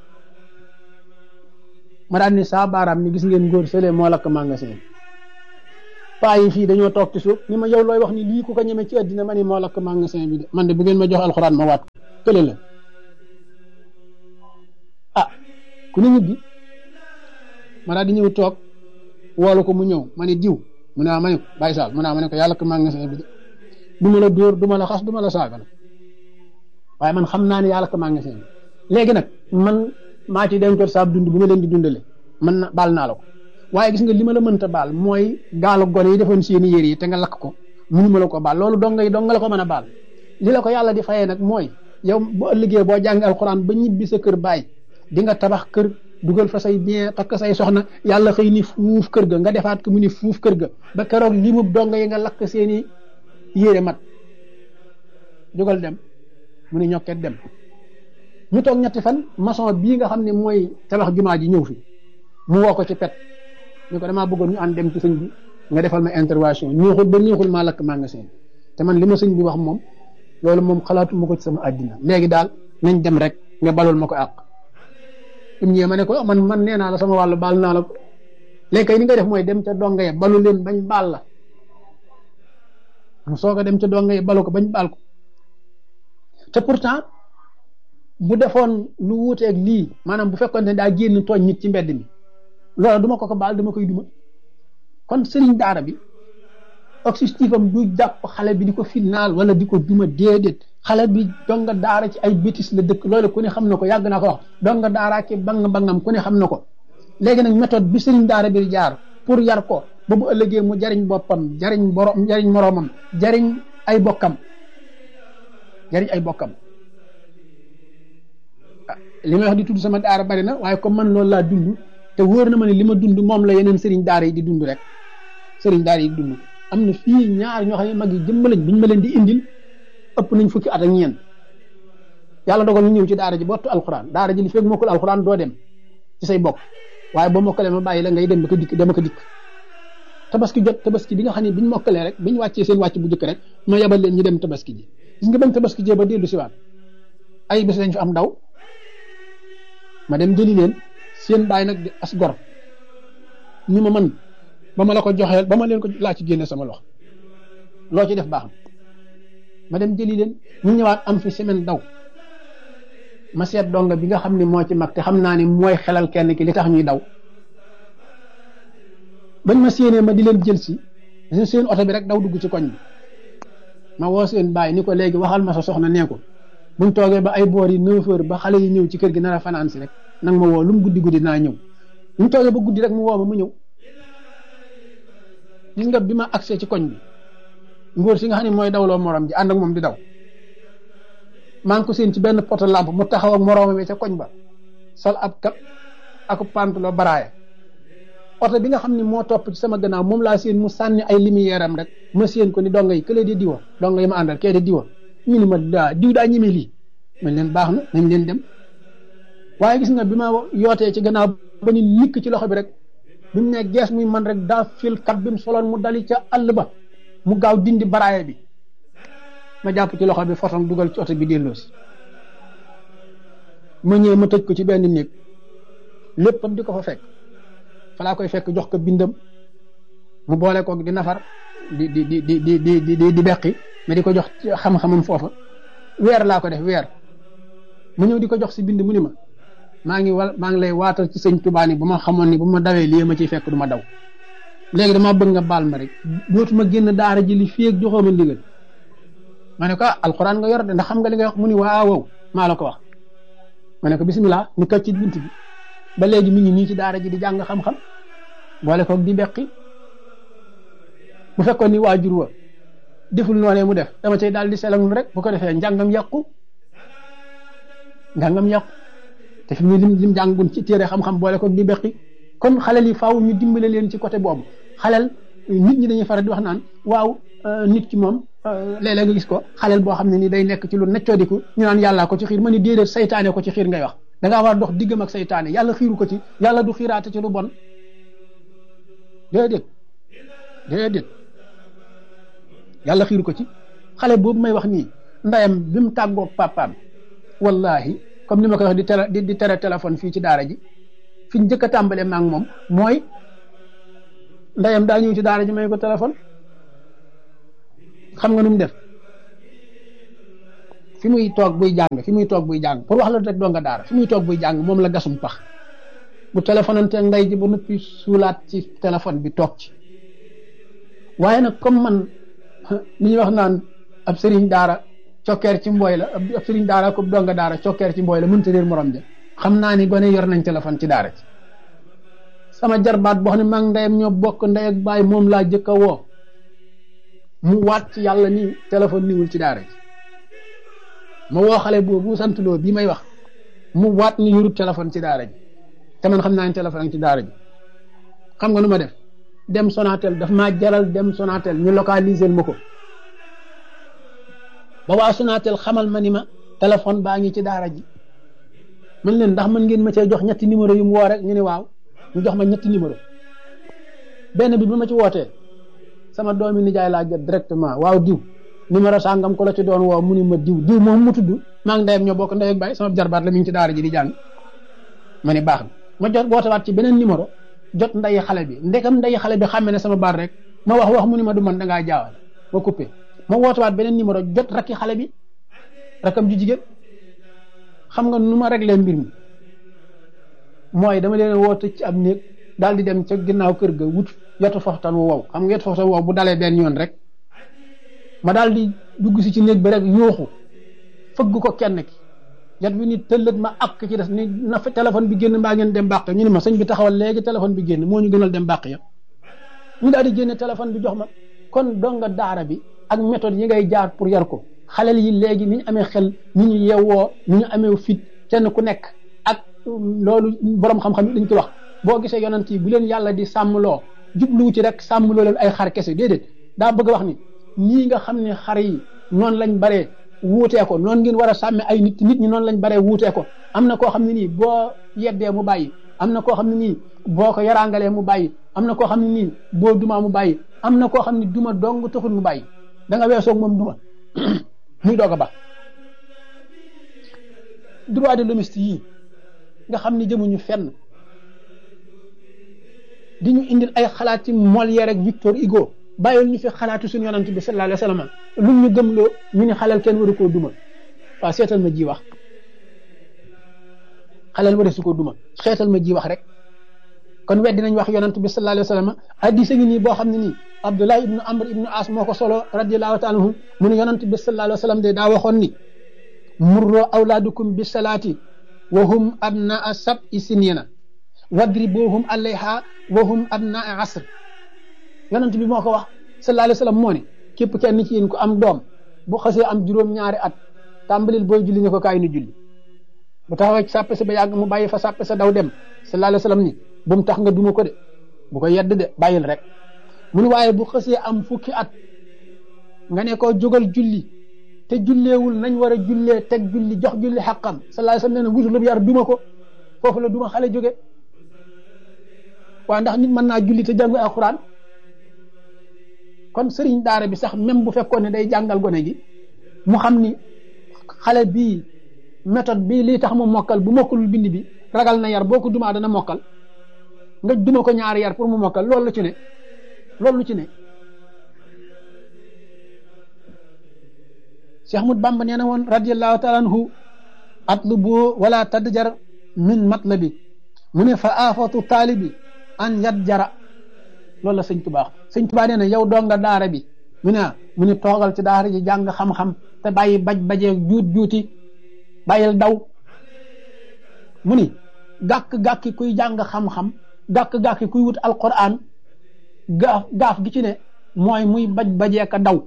ma daan ni saa baaraam ni gis ngeen góor sële moo lakk magasin paa yi fii dañoo toog ci suuf ni ma yow looy wax ni lii ku ko ñeme ci àddina ma ni moo lakk magasin bi de man de bu ngeen ma jox alxuraan ma waat kële la ah ku ne ñibbi ma daal di ñëw toog woolu ko mu ñëw ma ne diw mu ne ma ne ko bàyyi saal mu ne ma ne ko yàlla lakk magasin bi de du ma la dóor du ma la xas du ma la saaga nag waaye man xam naa ne yàlla lakk magasin bi léegi nag man maa ci dencoon saab dund bu ma leen di dundale man na baal naa la ko waaye gis nga li ma la mënta baal mooy gaalu gone yi defoon seeni yére yi te nga lakk ko mënu ma la ko baal loolu dong ngay dong nga la ko mën a baal li la ko yàlla di fayee nag mooy yow bu ëllëgee boo jàngi alxuraan ba ñibbi sa kër baay di nga tabax kër dugal fa say bien takk say soxna yàlla xëy ni fuuf kër ga nga defaat ko mu ni fuuf kër ga ba keroog li mu dong yi nga lakk seeni yére mat jógal dem mu ni ñokket dem ñu toog ñetti fan maçon bii nga xam ne mooy tabax jumaa ji ñëw fi mu woo ko ci pet ñu ko damaa bëggoon ñu ànd dem ci sëñ bi nga defal ma intervention neexul ba neexul maa lakk magasin te man li ma sëñ bi wax moom loolu moom xalaatu ma ko ci sama àddina léegi daal nañ dem rek nga balul ma ko àq im ñëwee ma ne ko man man nee naa la sama wàllu baal naa la ko léegi kay ni nga def mooy dem ca donga ye balu leen bañ baal la mu soog a dem ca donga ye balu ko bañ baal ko te pourtant bu defoon lu wuuteeg lii maanaam bu fekkoon ne daa génn tooñ nit ci mbedd mi loolu duma ko ko baal dama koy duma kon sëriñ daara bi objectif am du jàpp xale bi di ko final wala di ko duma déedéet xale bi donga daara ci ay bêtises la dëkk loolu ku ne xam na ko yàgg naa ko wax donga daara ki bang bangam ku ne xam na ko léegi nag méthode bi sëriñ daara bi jaar pour yar ko ba bu ëllëgee mu jariñ boppam jariñ borom jariñ moroomam jariñ ay bokkam jariñ ay bokkam li may wax di tudd sama daara bari na waaye comme man loolu laa dund te wóor na ma ne li ma dund moom la yeneen sëriñ daara yi di dund rek sëriñ daara yi di dund am na fii ñaar ñoo xam ne mag yi jëmm lañ biñ ma leen di indil ëpp nañ fukki at ak ñeent yàlla dogal ñu ñëw ci daara ji bottu alxuraan daara ji li fekk mokkul alxuraan doo dem ci say bokk waaye boo mokkalee ma bàyyi la ngay dem ba ko dikk dama ko dikk tabaski jot tabaski bi nga xam ne biñ mokkalee rek biñ wàccee seen wàcc bu jëkk rek ma yebal leen ñu dem tabaski ji gis nga bañ tabaski jee ba dellu si waat ay bés lañ fi am daw ma dem jëli leen seen bàyyi nag di as gor ni ma man ba ma la ko joxeel ba ma leen ko laa ci génne sama lox loo ci def baax na ma dem jëli leen ñu ñëwaat am fi semaine daw ma seet donga bi nga xam ne moo ci mag te xam naa ne mooy xelal kenn ki li tax ñuy daw bañ ma séenee ma di leen jël si seen oto bi rek daw dugg ci koñ bi ma woo seen bàyyi ni ko léegi waxal ma sa soxna nee ko buñ toogee ba ay boor yi neuf heures ba xale yi ñëw ci kër gi nar a fanaan si rek nag ma woo lu mu guddi guddi naa ñëw buñ toogee ba guddi rek mu woo ma mu ñëw gis nga bi ma agsee ci koñ bi ngóor si nga xam ne mooy dawloo morom ji ànd ak moom di daw maa ngi ko seen ci benn poto lampe mu taxaw ak moroomam ca koñ ba sol ab kap ak pantalon baraaya oto bi nga xam ne moo topp ci sama gannaaw moom laa seen mu sànni ay lumière am rek ma seen ko ni donga yi këlee di diwa donga yi ma àndal kee di diwa ñu ni ma daa diw daa ñeme lii man leen baax na nañ leen dem waaye gis nga bi ma yootee ci gannaaw ba ni nikk ci loxo bi rek bi mu ne gees muy man rek daa fil kat bi mu soloon mu dali ca àll ba mu gaaw dindi baraaya bi ma jàpp ci loxo bi fotom dugal ci oto bi delloosi ma ñëw ma tëj ko ci benn néeg léppam di ko fa fekk fa laa koy fekk jox ko bindam mu boole ko di nafar di di di di di di di di beqi mais di ko jox xam-xamam foofa weer laa ko def weer mu ñëw di ko jox si bind mu ni ma maa ngi wal maa ngi lay waatal ci sëñ Tuubaa ni bu ma xamoon ni bu ma dawee lii ma ciy fekk du ma daw léegi damaa bëgg nga baal ma rek dootuma génn daara ji li fii ak joxoo ma ndigal ma ne ko ah alxuraan nga yor de ndax xam nga li nga wax mu ni waaw waaw maa la ko wax ma ne ko bisimilah ni kat ci bunt bi ba léegi mi ngi nii ci daara ji di jàng xam-xam boole ko di beqi bu fekkoon ni waajur wa deful noonee mu def dama cay daal di selagul rek bu ko defee njàngam yàqu njàngam yàqu te fi mu lim lim jàngun ci téere xam-xam boole ko di beqi kon xalel yi faaw ñu dimbale leen ci côté boobu xalel nit ñi dañuy faral di wax naan waaw nit ki moom léeg-léeg nga gis ko xalel boo xam ne ni day nekk ci lu neccoodiku ñu naan yàllaa ko ci xiir ma ni déedéet saytaane ko ci xiir ngay wax da ngaa war a dox diggam ak saytaane yàlla xiiru ko ci yàlla du xiiraate ci lu bon déedéet déedéet yàlla xiiru ko ci xale boobu may wax nii ndayam bi mu tàggoog papaam wallahi comme ni ma ko wax di tere di tere téléphone fii ci daara ji fi ñu njëkk a tàmbalee ma ak moom mooy ndeyam daa ñëw ci daara ji may ko téléphone xam nga nu mu def fi muy toog buy jàng fi muy toog buy jàng pour wax la rek doo nga daara fi muy toog buy jàng moom la gasum pax bu téléphonante ndey ji ba noppi suulaat ci téléphone bi toog ci waaye nag comme man li ñuy wax naan ab sëriñ daara cokkeer ci mbooy la ab sëriñ daara ko donga daara cokkeer ci mbooy la mënta réer morom ja xam naa ni gone yor nañ téléphone ci daara ci sama jarbaat boo xam ne maa ngi ndeyam ñoo bokk ndey ak baay moom laa jëkk a woo mu waat ci yàlla ni téléphone niwul ci daara ci ma woo xale boobu sant loo bii may wax mu waat ni yorut téléphone ci daara ji te man xam naa ne téléphone ci daara ji xam nga nu ma def dem Sonatel daf maa jaral dem Sonatel ñu localiser ma ko ba waa Sonatel xamal ma ni ma téléphone baa ngi ci daara ji man leen ndax mën ngeen ma cee jox ñetti numéro yu mu woo rek ñu ne waaw ñu jox ma ñetti numéro benn bi bi ma ci wootee sama doomi nijaay laa jot directement waaw diw numéro sangam ko la ci doon woo mu ni ma diw diw moom mu tudd maa ngi ndeyam ñoo bokk ndey ak baay sama jarbaat la mi ngi ci daara ji di jàng ma ni baax na ma jot wootewaat ci beneen numéro jot ndeyi xale bi ndekam ndeyi xale bi xàmme ne sama baat rek ma wax wax mu ni ma du man da ngaa jaawal ma coupé ma wootewaat beneen numéro jot rakki xale bi rakam ju jigéen xam nga nu ma réglé mbir mi mooy dama leen woote ci ab néeg daal di dem ca ginnaaw kër ga wut yetu foxtan wu wow xam nga yetu foxtan wu wow bu dalee benn yoon rek ma daal di dugg si ci néeg bi rek yuuxu fëgg ko kenn ki yat bi ni tëllët ma ak ci des ni na fa téléphone bi génn mbaa ngeen dem bàq ñu ne ma sëñ bi taxawal léegi téléphone bi génn moo ñu gënal dem bàq ya ñu daal di génne téléphone bi jox ma kon donga daara bi ak méthode yi ngay jaar pour yar ko xalel yi léegi ni ñu amee xel ni ñu yeewoo ni ñu amee fit kenn ku nekk ak loolu borom xam-xam yi dañ ci wax boo gisee yonent yi bu leen yàlla di sàmmloo jubluwu ci rek sàmmloo leen ay xar kese déedéet daa bëgg wax ni ñii nga xam ne xar yi noonu lañ baree wuutee ko noonu ngeen war a sàmme ay nit nit ñi noonu lañ baree wuutee ko am na koo xam ne nii boo yeddee mu bàyyi am na koo xam ne nii boo ko yaraangalee mu bàyyi am na koo xam ne nii boo dumaa mu bàyyi am na koo xam ne duma dong taxul mu bàyyi da nga weesoog moom duma muy doog a ba droit de l'hommiste yii nga xam ni jëmuñu fenn di ñu indil ay xalaat ci Molière ak Victor Hugo bàyyil ñu fi xalaatu suñu yonent bi sallallahu alayhi wa sallam lu ñu gëmloo ñu ni xalal kenn waru koo duma waaw seetal ma ji wax xalal waru su koo duma seetal ma ji wax rek kon weddi nañ wax yonent bi sallallahu alayhi wa sallam hadiis ngi nii boo xam ne nii Abdullah ibnu Amr ibnu As moo ko solo radiyallahu taala anhu mu ne yonent bi sallallahu alayhi wa sallam de daa waxoon ni murroo awlaadukum bi salaati wa hum abnaa sab'i sinina wadribuhum alayha wa hum abnaa asr yonent bi moo ko wax sallallahu alayhi wa sallam moo ne képp kenn ci yéen ko am doom bu xasee am juróom-ñaari at tàmbalil booy julli ne ko kaay nu julli bu taxawee ci sàppe sa ba yàgg mu bàyyi fa sàppe sa daw dem sallallahu alayhi wa sallam ni bu mu tax nga duma ko de bu ko yedd de bàyyil rek mu ne waaye bu xasee am fukki at nga ne ko jógal julli te julleewul nañ war a jullee teg julli jox julli xaqam sallallahu alayhi wa sallam nee na wutul yar duma ko foofu la duma xale jóge waaw ndax nit mën naa julli te jàng alxuraan kon sëriñ daara bi sax même bu fekkoon ne day jàngal gone gi mu xam ni xale bii méthode bii lii tax mu mokkal bu mokkalul bind bi ragal na yar boo ko dumaa dana mokkal nga duma ko ñaari yar pour mu mokkal loolu lu ci ne loolu lu ci ne Cheikh Ahmad Bamba nee na woon radiyallahu taala anhu atlubu wala tadjar min matlabi mu ne fa afatu taalibi an yadjara loolu la sëñ Tuubaa sëñ Tuubaa nee na yow donga daara bi mu ne mu ne toogal ci daara ji jàng xam-xam te bàyyi baj bajee juut juuti bàyyil daw mu ni gàkk-gàkki kuy jàng xam-xam gàkk-gàkki kuy wut alquran gaaf gaaf gi ci ne mooy muy baj bajee ka daw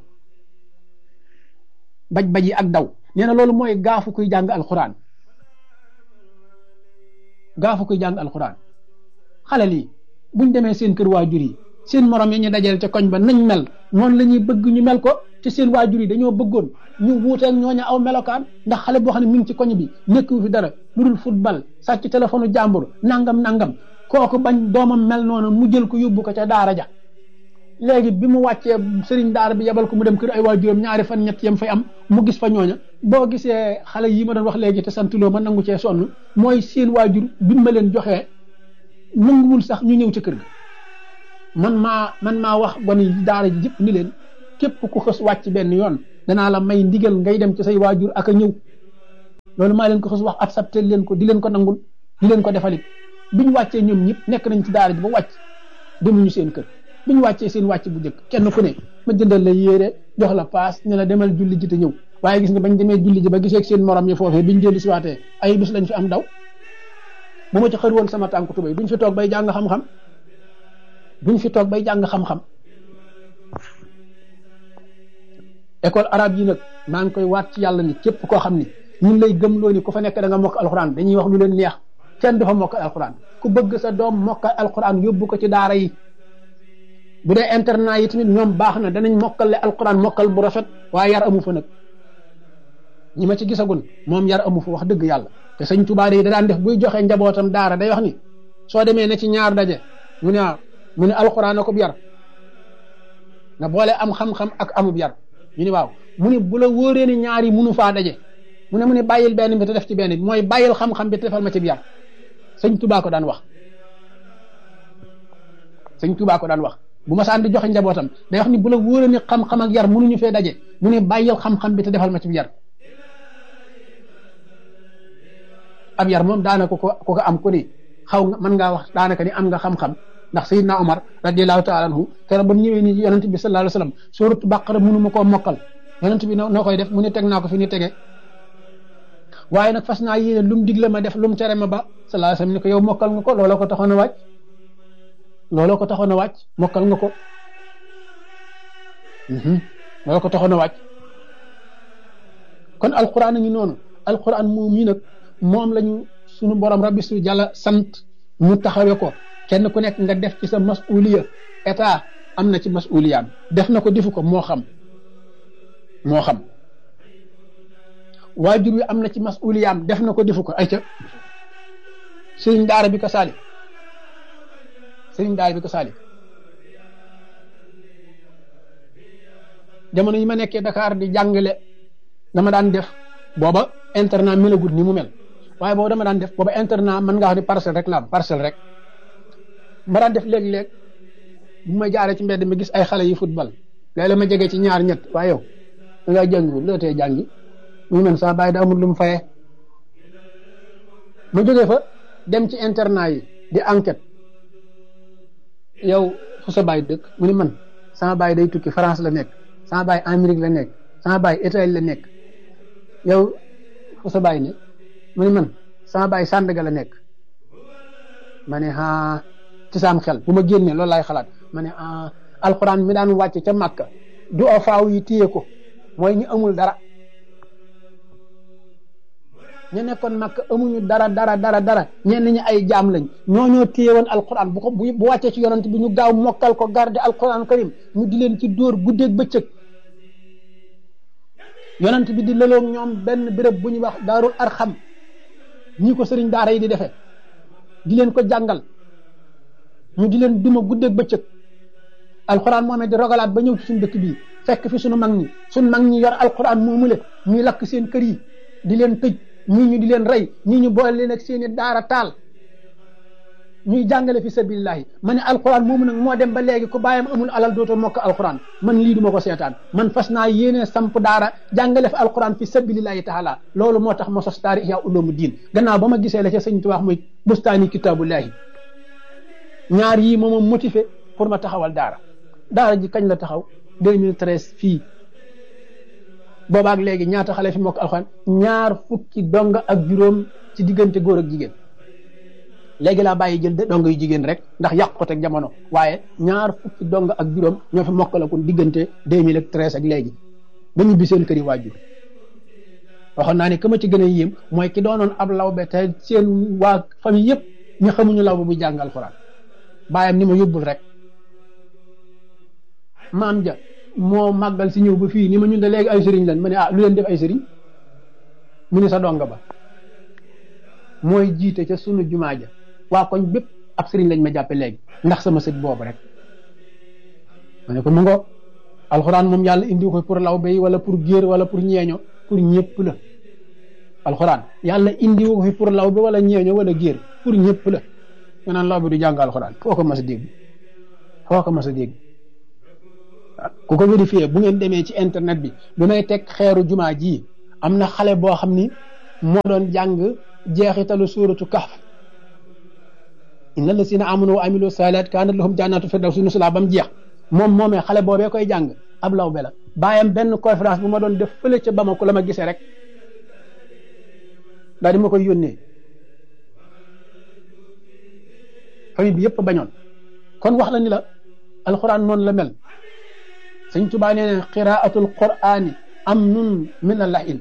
baj baji ak daw nee na loolu mooy gaafu kuy jàng alquran gaafu kuy jàng alquran xale lii buñ demee seen kër waajur yi seen morom yi ñu dajal ca koñ ba nañ mel noonu la ñuy bëgg ñu mel ko te seen waajur yi dañoo bëggoon ñu wuuteeg ñooñu aw melokaan ndax xale boo xam ne mi ngi ci koñ bi nekku fi dara lu dul football sàcc téléphone jàmbur nangam nangam kooku bañ doomam mel noonu mu jël ko yóbbu ko ca daara ja léegi bi mu wàccee sëriñ daara bi yebal ko mu dem kër ay waajuram ñaari fan ñett yam fay am mu gis fa ñooña boo gisee xale yi ma doon wax léegi te santuloo ma nangu cee sonn mooy seen waajur bi ma leen joxee nanguwul sax ñu ñëw ca kër ga man maa man maa wax gone yi daara ji jëpp ni leen képp ku xës wàcc benn yoon danaa la may ndigal ngay dem ci say waajur ak a ñëw loolu maa leen ko xës wax accepté leen ko di leen ko nangul di leen ko defalit bi ñu wàccee ñoom ñëpp nekk nañ ci daara ji ba wàcc demuñu seen kër bi ñu wàccee seen wàcc bu njëkk kenn ku ne ma jëndal la yére jox la paas ne la demal julli ji te ñëw waaye gis nga bañ demee julli ji ba gisee seen morom yi foofee biñ dellu si waatee ay bis lañ fi am daw bu ma ci xër woon sama tànku tubéy duñ fi toog bay jàng xam-xam duñ fi toog bay jàng xam-xam école arabe yi nag maa ngi koy waat ci yàlla ni képp koo xam ni ñun lay gëmloo ni ku fa nekk da nga mokk alxuraan dañuy wax lu leen neex kenn du fa mokk alxuraan ku bëgg sa doom mokk alxuraan yóbbu ko ci daara yi bu dee internat yi tamit ñoom baax na danañ mokkale alxuraan mokkal bu rafet waaye yar amu fa nag ñi ma ci gisagun moom yar amu fa wax dëgg yàlla te sëñ Tuubaa yi da daan def buy joxe njabootam daara day wax ni soo demee ne ci ñaar daje mu ne ah mu ne alxuraan akub yar nga boole am xam-xam ak amub yar ñu ni waaw mu ne bu la wóoree ni ñaar yi munu faa daje mu ne mu ne bàyyil benn bi te def ci benn bi mooy bàyyil xam-xam bi te defal ma ci yar sëñ Tuubaa ko daan wax sëñ Tuubaa ko daan wax bu ma saan di joxe njabootam day wax ni bu la wóoree ni xam-xam ak yar munuñu fee daje mu ne bàyyil xam-xam bi te defal ma ci yar ab yar moom daanaka ko ko am ku ni xaw nga mën ngaa wax daanaka ni am nga xam-xam ndax Seydina Omar radiyallahu taala anhu keroog ba mu ñëwee ni yonent bi sallallahu alayhi wasallam suuratu Baqara mënu ma koo mokkal yonent bi noo koy def mu ne teg naa ko fi ni tege waaye nag fas naa yéene lu mu digle ma def lu mu tere ma ba sallallahu alayhi wasallam ni ko yow mokkal nga ko looloo ko taxoon a wàcc looloo ko taxoon a wàcc mokkal nga ko looloo ko taxoon a wàcc kon alquran a ngi noonu alquran moom yi nag moom lañu sunu borom rabbi su jàlla sant mu taxawe ko kenn ku nekk nga def ci sa masuliya état am na ci masuliyaam def na ko defu ko moo xam moo xam waajur wi am na ci masuliyaam def na ko defu ko ay ca sëriñ daara bi ko saali sëriñ daara bi ko saali jamono yi ma nekkee Dakar di jàngale dama daan def booba internat melagut ni mu mel waaye boobu dama daan def booba internat mën ngaa wax ni parcelle rek la am parcelle rek ma daan def léeg-léeg bu ma jaaree ci mbedd mi gis ay xale yi football léeg-léeg ma jege ci ñaar ñett waaye yow da ngaa jàngiwul loo tee jàngi muy man sama bàyyi da amul lu mu fayee ma jógee fa dem ci internat yi di enquête yow fu sa bàyyi dëkk mu ni man sama bàyyi day tukki France la nekk sama bàyyi Amérique la nekk sama bàyyi Italie la nekk yow fu sa bàyyi ne mu ni man sama bàyyi Sandaga la nekk ma ne ah ci saam xel bu ma génnee loolu laay xalaat ma ne ah alxuraan mi daan wàcce ca Makka du a faaw yi téye ko mooy ñu amul dara ñu nekkoon Makka amuñu dara dara dara dara ñenn ñi ay jaam lañ ñoo ñoo téye woon alxuraan bu ko bu wàccee ci yonent bi ñu gaaw mokkal ko garde alxuraan karim ñu di leen ci dóor guddeeg bëccëg yonent bi di lëloog ñoom benn béréb bu ñuy wax daarul arxam ñii ko sëriñ daara yi di defee di leen ko jàngal ñu di leen duma guddeeg bëccëg alxuraan moomee di rogalaat ba ñëw ci suñu dëkk bii fekk fi suñu mag ñi suñu mag ñi yor alxuraan moomule ñuy lakk seen kër yi di leen tëj ñii ñu di leen rey ñii ñu boole leen ak seeni daara taal ñuy jàngale fi sabilillahi ma ne alxuraan moomu nag moo dem ba léegi ku bàyyam amul alal dootoo mokk alxuraan man lii duma ko seetaan man fas naa yéene samp daara jàngale fi alxuraan fi sabilillahi taala loolu moo tax ma sos daara Ihya Ulumuddin gannaaw ba ma gisee la ca sëñ Tuubaa muy bustaani kitaabullahi ñaar yii moom a motivé pour ma taxawal daara daara ji kañ la taxaw deux mille treize fii boobaak léegi ñaata xale fi mokk alxuraan ñaar fukki dong ak juróom ci diggante góor ak jigéen léegi laa bàyyi jël dong yu jigéen rek ndax yàq ko teg jamono waaye ñaar fukki dong ak juróom ñoo fi mokkalakun diggante deux mille treize ak léegi ba ñu bi seen kër yi waajur waxoon naa ne que ma ci gën a yéem mooy ki doonoon ab lawbe te seen waa famille yëpp ñu xamuñu lawbe buy jàng alxuraan bàyyam ni ma yóbbul rek maam ja moo màggal si ñëw ba fii ni ma ñun de léegi ay sëriñ lan ma ne ah lu leen def ay sëriñ mu ni sa donga ba mooy jiite ca sunu jumaa ja waa koñ bépp ab sëriñ lañ ma jàppe léegi ndax sama sët boobu rek ma ne ko mu ngo alxuraan moom yàlla indi ko pour lawbe yi wala pour géer wala pour ñeeño pour ñëpp la alxuraan yàlla indi ko fi pour lawbe wala ñeeño wala géer pour ñëpp la nga naan lawbe du jàng alxuraan foo ko mas a dégg foo ko mas a dégg ku ko vérifié bu ngeen demee ci internet bi bi may teg xeeru jumaa ji am na xale boo xam ni moo doon jàng jeexitalu suuratu kahf inna lasina amanu wa amilu salat kanat lahum jannatu firdawsi nuzula ba mu jeex moom moomee xale boobee koy jàng ab law be la bàyyam benn conférence bu ma doon def fële ca Bamako la ma gisee rek daal di ma koy yónnee famille bi yëpp bañoon kon wax la ni la alquran noonu la mel sëñ Tuubaa nee ne qiraatul qur'ani amnun min al-lahin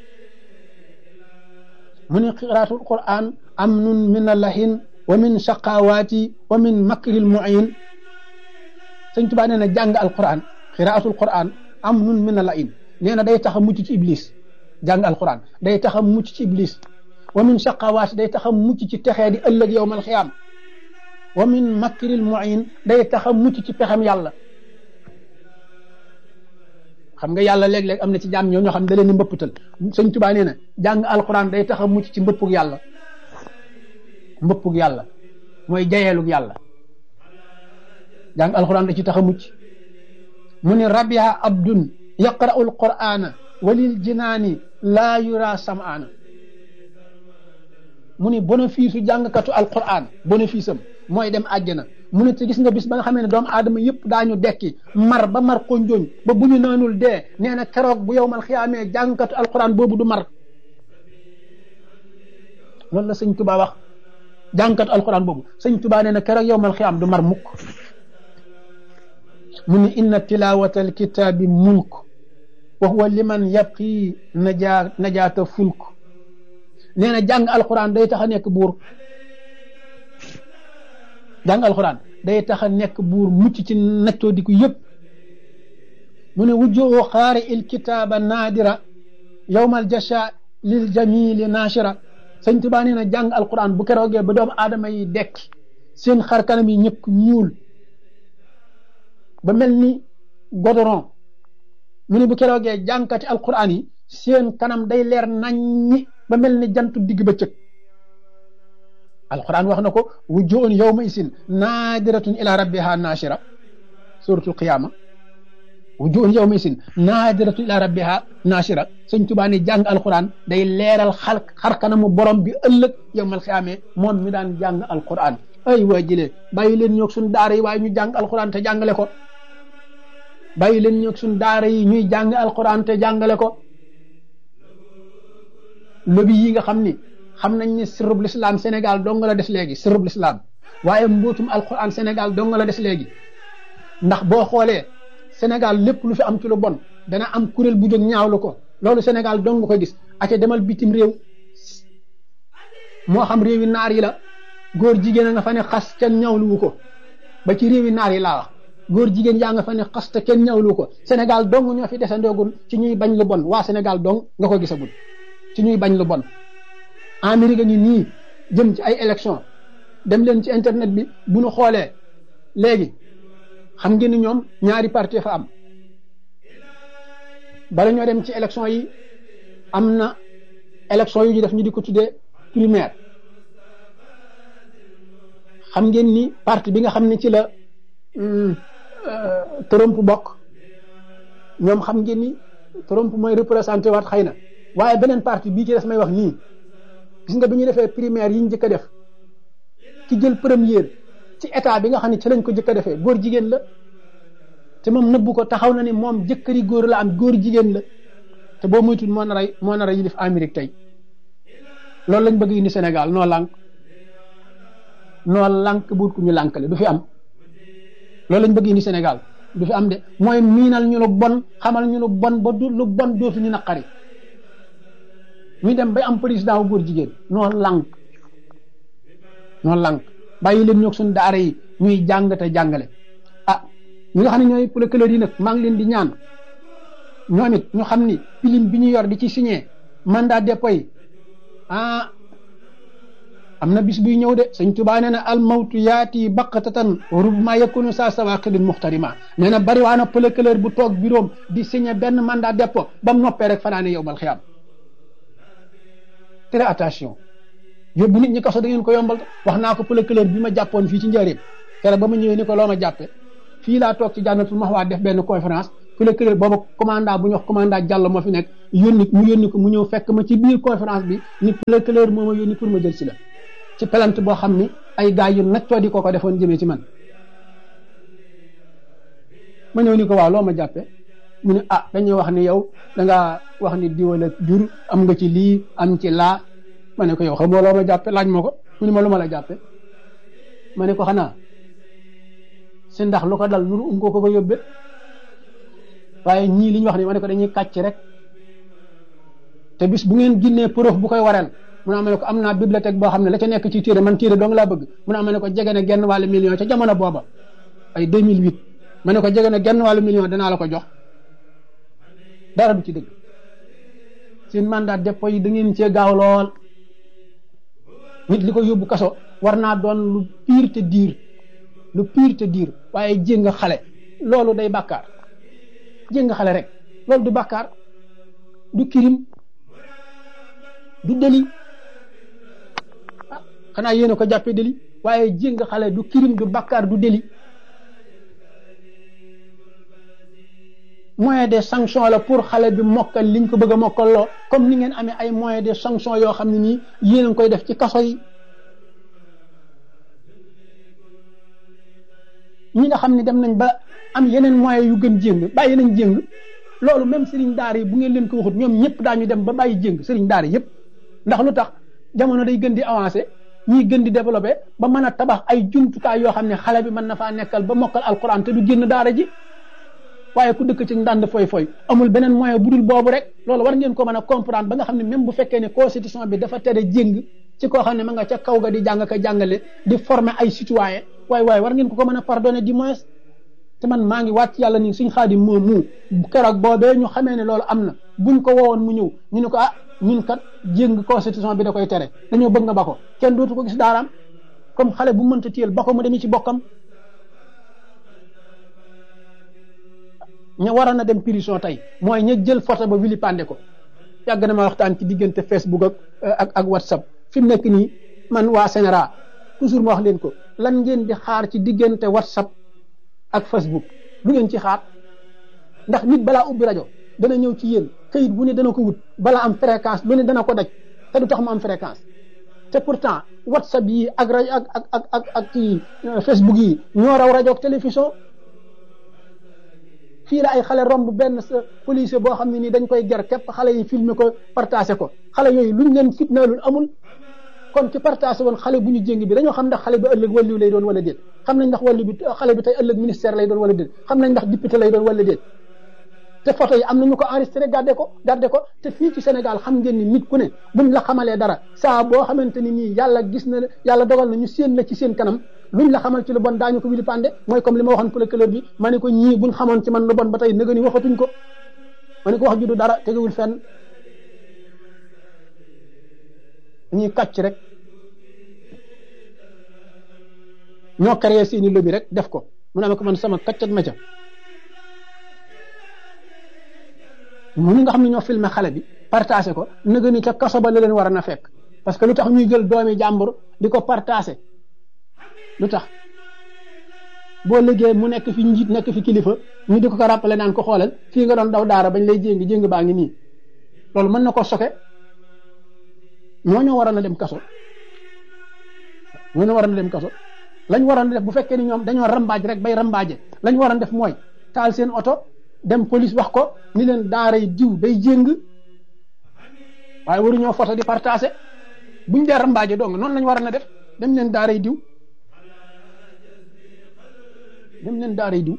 mu ne qiraatul qur'an amnun min al-lahin wa min shaqawaati wa min makril mu'in sëñ Tuubaa nee na jàng alquran qiraatul qur'an amnun min al-lahin nee na day tax a mucc ci iblis jàng alquran day tax a mucc ci iblis wa min shaqawaati day tax a mucc ci texee di ëllëg yawmal xiyaam wa min makril mu'in day tax a mucc ci pexam yàlla xam nga yàlla léeg-léeg am na ci jaam ñoo ñoo xam ne da leen di mbëpputal sëñ Tuubaa nee na jàng alquran day tax a mucc ci mbëppug yàlla mbëppug yàlla mooy jayeelug yàlla jàng alquran da ci tax a mucc mu ni rabiha abdun yaqra'u alqur'ana walil jinaani laa yura sam'ana mu ni bénéfice u jàngkatu alquran bénéfice am mooy dem àjjana mu ne te gis nga bis ba nga xamee ne doomu aadama yëpp daañu dekki mar ba mar konjooñ ba bu ñu naanul dee nee na keroog bu yowmal xiyaamee jàngkatu alquran boobu du mar loolu la sëñ Tuubaa wax jàngkatu alquran boobu sëñ Tuubaa nee na keroog yowmal xiyaam du mar mukk mu ni inna tilawata alkitaabi mulk wa huwa liman yabqi najaa najaata fulk nee na jàng alquran day tax a nekk buur jàng alquran day tax a nekk buur mucc ci naccoo di ko yëpp mu ne wujjoo xaari il kitaaba naadira yowmal jasha lil jamili naashira sëñ Tuubaa nee na jàng alquran bu keroogee ba doomu aadama yi dekk seen xar kanam yi ñëpp ñuul ba mel ni godoron mu ne bu keroogee jàngkati alquran yi seen kanam day leer naññi ba mel ni jantu digg bëccëg alquran wax na ko wujjuun yawma isin naadiratun ila rabbiha naashira suratul qiyama wujjuun yawma isin naadiratun ila rabbiha naashira sëñ Tuubaa ne jàng alquran day leeral xar xar kanamu borom bi ëllëg yawmal qiyaama moom mi daan jàng alquran ay waa jëlee bàyyi leen ñoog suñ daara yi waaye ñu jàng alquran te jàngale ko bàyyi leen ñoog suñ daara yi ñuy jàng alquran te jàngale ko lobi yi nga xam ni xam nañ ne sirrub l'islam Sénégal dong la des léegi sirrub l'islam waaye mbootum alquran Sénégal dong la des léegi ndax boo xoolee Sénégal lépp lu fi am ci lu bon dana am kuréel bu jóg ñaawlu ko loolu Sénégal dong nga ko gis aca demal bitim réew moo xam réewi naar yi la góor jigéen a nga fa ne xas kenn ñaawluwu ko ba ci réewi naar yi laa wax góor jigéen yaa nga fa ne xas te kenn ñaawluwu ko Sénégal dong ñoo fi desandoogul ci ñuy bañ lu bon waa Sénégal dong nga ko gisagul ci ñuy bañ lu bon Amérique ngi nii jëm ci ay élection dem leen ci internet bi bu ñu xoolee léegi xam ngeen ni ñoom ñaari parti fa am bala ñoo dem ci élection yi am na élection yu ñu def ñu di ko tuddee primaire xam ngeen ni parti bi nga xam ne ci la Trump bokk ñoom xam ngeen ni Trump mooy représenté waat xëy na waaye beneen parti bii ci des may wax nii gis nga bi ñu defee primaire yi ñu njëkk a def ci jël première ci état bi nga xam ne ci lañ ko njëkk a defee góor jigéen la te moom nëbbu ko taxaw na ni moom jëkkëri góor la am góor jigéen la te boo moytuwul moo nar a moo nar a yilif Amérique tey loolu lañ bëgg indi Sénégal noo lànk noo lànk buut ku ñu lànkale du fi am loolu lañ bëgg indi Sénégal du fi am de mooy miinal ñu lu bon xamal ñu lu bon ba du lu bon dootu ñu naqari ñu dem bay am président wu góor jigéen noo lànk noo lànk bàyyi leen ñoog suñu daara yi ñuy jàng te jàngale ah ñi nga xam ne ñooy procureur yi nag maa ngi leen di ñaan ñoom it ñu xam ni pilim bi ñu yor di ci signé mandat dépôt yi ah am na bis buy ñëw de sëñ Tuubaa nee na al mawtu yaati baqatatan rubma yakunu saa sawaqidin muxtarima nee na bari waa na procureur bu toog bureau di signé benn mandat dépôt ba mu noppee rek fanaane yowmal xiyaam très attention yóbbu nit ñi kaso da ngeen ko yombal wax naa ko procureur bi ma jàppoon fii ci njëriñ kere ba ma ñëwee ni ko loo ma jàppe fii laa toog ci Jannatul Mahwa def benn conférence procureur booba commandant bu ñu wax commandant Diallo moo fi nekk yónni mu yónni ko mu ñëw fekk ma ci biir conférence bi ni procureur moo ma yónni pour ma jël si la ci plainte boo xam ni ay gars yu naccoo di ko ko defoon jëmee ci man ma ñëw ni ko waaw loo ma jàppe mu ne ah dañuy wax ni yow dangaa wax ni diwala jur am nga ci lii am ci laa ma ne ko yow xamoo loo ma jàppe laaj ma ko mu ne ma lu ma la jàppe ma ne ko xanaa si ndax lu ko dal nuru um ko ko ko yóbbe waaye ñii li ñu wax ni ma ne ko dañuy kàcc rek te bis bu ngeen ginnee preuve bu koy wareel mu ne ma ne ko am naa bibliothèque boo xam ne la ca nekk ci téere man téere dong laa bëgg mu ne ma ne ko jege na genn wàllu million ca jamono booba ay deux mille huit ma ne ko jege na genn wàllu million danaa la ko jox dara du ci dëgg seen mandat dépôt yi da ngeen cee gaaw lool nit li ko yóbbu kaso war naa doon lu pire te diir lu pire te diir waaye jéng xale loolu day bàkkaar jéng xale rek loolu du bàkkaar du kirim du délit ah xanaa yéen a ko jàppee délit waaye jéng xale du kirim du bàkkaar du délit moyen de sanction la pour xale bi mokkal liñ ko bëgg a mokkal loo comme ni ngeen amee ay moyen de sanction yoo xam ne nii yéen a ngi koy def ci kaso yi ñi nga xam ne dem nañ ba am yeneen moyens yu gën jéng bàyyi nañ jéng loolu même sëriñ daara yi bu ngeen leen ko waxut ñoom ñëpp daañu dem ba bàyyi jéng sëriñ daara yëpp ndax lu tax jamono day gën di avancé ñiy gën di développé ba mën a tabax ay jumtukaay yoo xam ne xale bi mën na faa nekkal ba mokkal alquran te du génn daara ji waaye ku dëkk ci ndànd foy foy amul beneen moyen bu dul boobu rek loolu war ngeen ko mën a comprendre ba nga xam ne même bu fekkee ne constitution bi dafa tere jéng ci koo xam ne ma nga ca kaw ga di jàng ka jàngale di former ay citoyen waaye waaye war ngeen ko ko mën a pardonner du moins te man maa ngi wàcc yàlla ni suñ xaadim moom mu keroog boobee ñu xamee ne loolu am na buñ ko woowoon mu ñëw ñu ne ko ah ñun kat jéng constitution bi da koy tere dañoo bëgg nga ba ko kenn dootu ko gis daaraam comme xale bu mënta téyel ba ko mu demee ci bokkam ña waroon a dem prison tey mooy ña jël photo ba vilipande ko yàgg na ma waxtaan ci diggante Facebook ak ak ak WhatsApp fi mu nekk nii man waa Sénéra toujours ma wax leen ko lan ngeen di xaar ci diggante WhatsApp ak Facebook lu ngeen ci xaar ndax nit balaa ubbi rajo dana ñëw ci yéen kayit bu ne dana ko wut balaa am fréquence lu ne dana ko daj te du tax mu am fréquence te pourtant WhatsApp yi ak rajo ak ak ak ak ak ci Facebook yi ñoo raw rajo ak télévision. fii la ay xale romb benn sa policier boo xam ne nii dañ koy ger képp xale yi filmer ko partagé ko xale yooyu luñ leen fitnaalul amul kon ci partagé woon xale bu ñu jéng bi dañoo xam ndax xale bi ëllëg wàllu lay doon wala déet xam nañ ndax wàllu bi xale bi tey ëllëg ministère lay doon wala déet xam nañ ndax député lay doon wala déet te photo yi am nañu ko enregistré gardé ko gardé ko te fii ci Sénégal xam ngeen ni nit ku ne buñ la xamalee dara saa boo xamante ni nii yàlla gis na yàlla dogal na ñu séen la ci seen kanam luñ la xamal ci lu bon daañu ko wili pande mooy comme li ma waxoon procureur bi ma ne ko ñii buñ xamoon ci man lu bon ba tey nëga ni waxatuñ ko ma ne ko wax ju du dara tegewul fenn ñuy kàcc rek ñoo créé seeni lobby rek def ko mu ne ma ko man sama kàccat ma ca ñu nga xam ne ñoo filmé xale bi partagé ko nëga ni ca kaso ba la leen war a na fekk parce que lu tax ñuy jël doomi jàmbur di ko partagé lu tax boo liggéey mu nekk fi njiit nekk fi kilifa ñu di ko ko rappelé naan ko xoolal fii nga doon daw daara bañ lay jéngi jéng baa ngi nii loolu mën na ko soke ñoo ñoo waroon a dem kaso ñoo ñoo waroon a dem kaso lañ waroon a def bu fekkee ni ñoom dañoo rambaaj rek bay rambaaje lañ waroon def mooy taal seen oto dem police wax ko ni leen daara yi diw day jéng waaye waruñoo photo di partagé buñ dee rambaaje dong noonu lañ waroon a def dem leen daara yi diw dem leen daara yi diw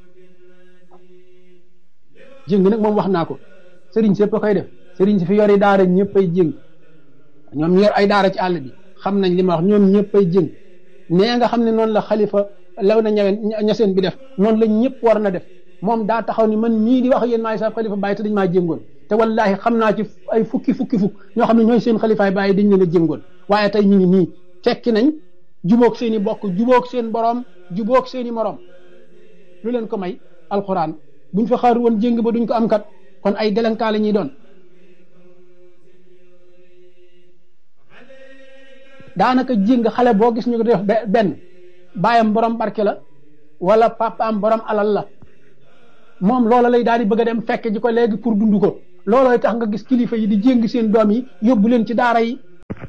jéng nag moom wax naa ko sëriñ sépp a koy def sëriñ si fi yori daara ñëpp ay jéng ñoom ñu yor ay daara ci àll bi xam nañ li ma wax ñoom ñëpp ay jéng nee nga xam ne noonu la xalifa law na ñaween ñaseen bi def noonu la ñëpp war na def moom daa taxaw ni man mii di wax yéen maay sa xalifa bàyyi te dañ maa jéngoon te wallahi xam naa ci ay fukki fukki fukk ñoo xam ne ñooy seen xalifaay bàyyi dañ leen a jéngoon waaye tey ñu ngi nii fekki nañ jubóog seen i bokk jubóog seen borom jubóog seen i morom lu leen ko may alxuraan buñ fa xaar woon jéng ba duñ ko am kat kon ay délinquant la ñuy doon daanaka jéng xale boo gis ñu ko def benn baayam borom barke la wala papaam borom alal la moom loola lay daal di bëgg a dem fekk ji ko léegi pour dund ko loolooy tax nga gis kilifa yi di jéng seen doom yi yóbbu leen ci daara yi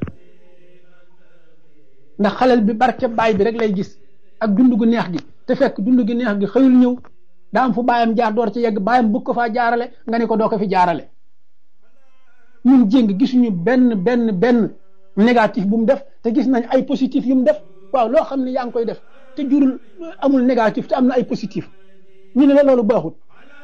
ndax xalel bi barke baay bi rek lay gis ak dund gu neex gi te fekk dund gu neex gi xëyul ñëw daa am fu baayam jaar door ci yegg baayam bëgg ko faa jaarale nga ne ko doo ko fi jaarale ñun jéng gisuñu benn benn benn négatif bu mu def te gis nañ ay positif yu mu def waaw loo xam ne yaa ngi koy def te jurul amul négatif te am na ay positif ñu ne la loolu baaxut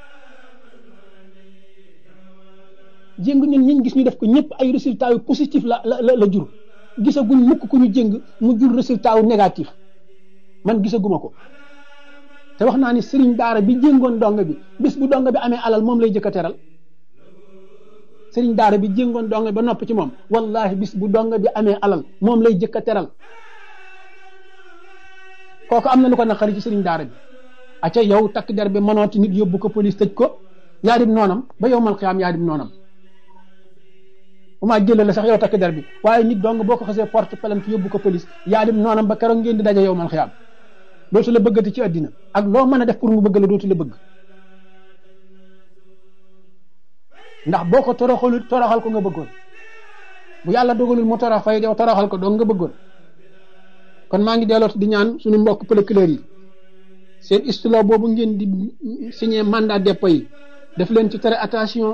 jéng ñun ñiñ gis ñu def ko ñëpp ay résultats yu positif la la la jur gisaguñ mukk ku ñu jéng mu jur résultat yu négatif man gisaguma ko te wax naa ni sëriñ daara bi jéngoon donga bi bis bu donga bi amee alal moom lay jëkk a teral sëriñ daara bi jéngoon donga ba nopp ci moom wallahi bis bu donga bi amee alal moom lay jëkk a teral kooku am na lu ko naqari ci sëriñ daara bi acca yow takk der bi mënooti nit yóbbu ko police tëj ko yaa dim noonam ba yow mal xiyaam yaa dim noonam bu maa jëlee la sax yow takk der bi waaye nit dong boo ko xasee porte plainte yóbbu ko police yaa dim noonam ba keroog ngeen di daje yow mal xiyaam dootu la bëggati ci àddina ak loo mën a def pour mu bëgg la dootu la bëgg ndax boo ko toroxalul toroxal ko nga bëggoon bu yàlla dogalul mu torox fay yow toroxal ko dong nga bëggoon kon maa ngi dellooti di ñaan suñu mbokk procureur yi seen istilo boobu ngeen di signé mandat dépôt yi def leen ci tere attention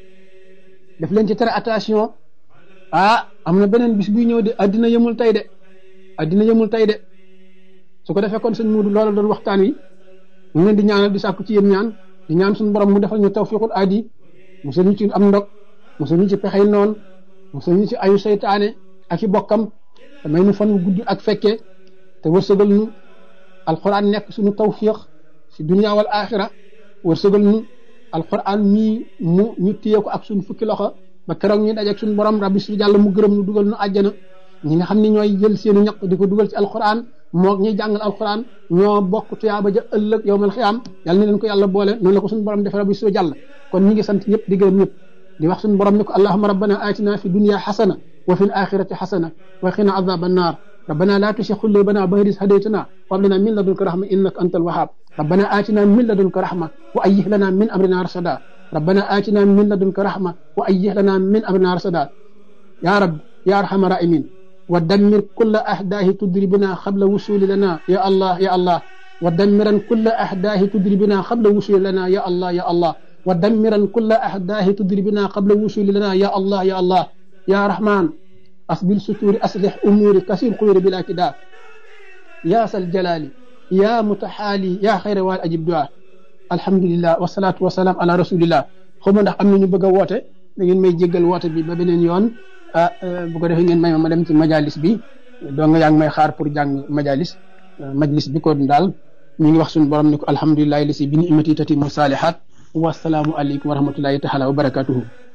def leen ci tere attention ah am na beneen bis buy ñëw de addina yemul tey de addina yemul tey de su ko defee kon sëñ Muudu loolu doon waxtaan wi ñu leen di ñaanal di sàkku ci yéen ñaan di ñaan suñu borom mu defal ñu tawfiqul aadi musal ñu ci am ndog musal ñu ci pexey noon musal ñu ci ayu seytaane ak i bokkam te may nu fan wu gudd ak fekkee te wërsëgal ñu alquran nekk suñu tawfiq si dunya wal axira wërsëgal ñu alquran mii mu ñu téye ko ak suñu fukki loxo ba keroog ñu dajeeg suñu borom rabbi su jàll mu gërëm ñu dugal ñu àjjana ñi nga xam ne ñooy jël seenu ñaq di ko dugal ci alquran moog ñuy jàngal alquran ñoo bokk tuyaaba ja ëllëg yawmal xiyaam yàlla na leen ko yàlla boole noonu la ko suñu borom defee rabbi su jàll kon ñi ngi sant ñëpp di gërëm ñëpp di wax suñu borom ni ko allahumma rabbana atina fi dunya xasana wa fi l axirati xasana wa qina adaba annar ربنا لا تشيخ قلوبنا بعد إذ هديتنا وهب لنا من لدنك رحمة إنك أنت الوهاب ربنا آتنا من لدنك رحمة وأيه لنا من أمرنا رشدا ربنا آتنا من لدنك رحمة وأيه لنا من أمرنا رشدا يا رب يا أرحم الراحمين ودمر كل أحداه تدربنا قبل وصول لنا يا الله يا الله ودمرا كل أحداه تدربنا قبل وصول لنا يا الله يا الله ودمرا كل أحداه تدربنا قبل وصول لنا يا الله يا الله يا رحمن أصبر ستور أصلح أموري كسير خير بلا كداء يا ذا الجلال يا متحالي يا خير وال أجب دعاء الحمد لله والصلاة والسلام على رسول الله خم ndax am nañu bëgg a woote da ngeen may jéggal woote bi ba beneen yoon ah bu ko defee ngeen may ma dem ci majalis bi do nga yaa ngi may xaar pour jàng majalis majlis bi ko daal ñu ngi wax suñu borom ni ko alhamdulillahi lisi bi ni'mati tatimu salihat wa assalamu alaykum wa rahmatullahi ta'ala wa barakatuhu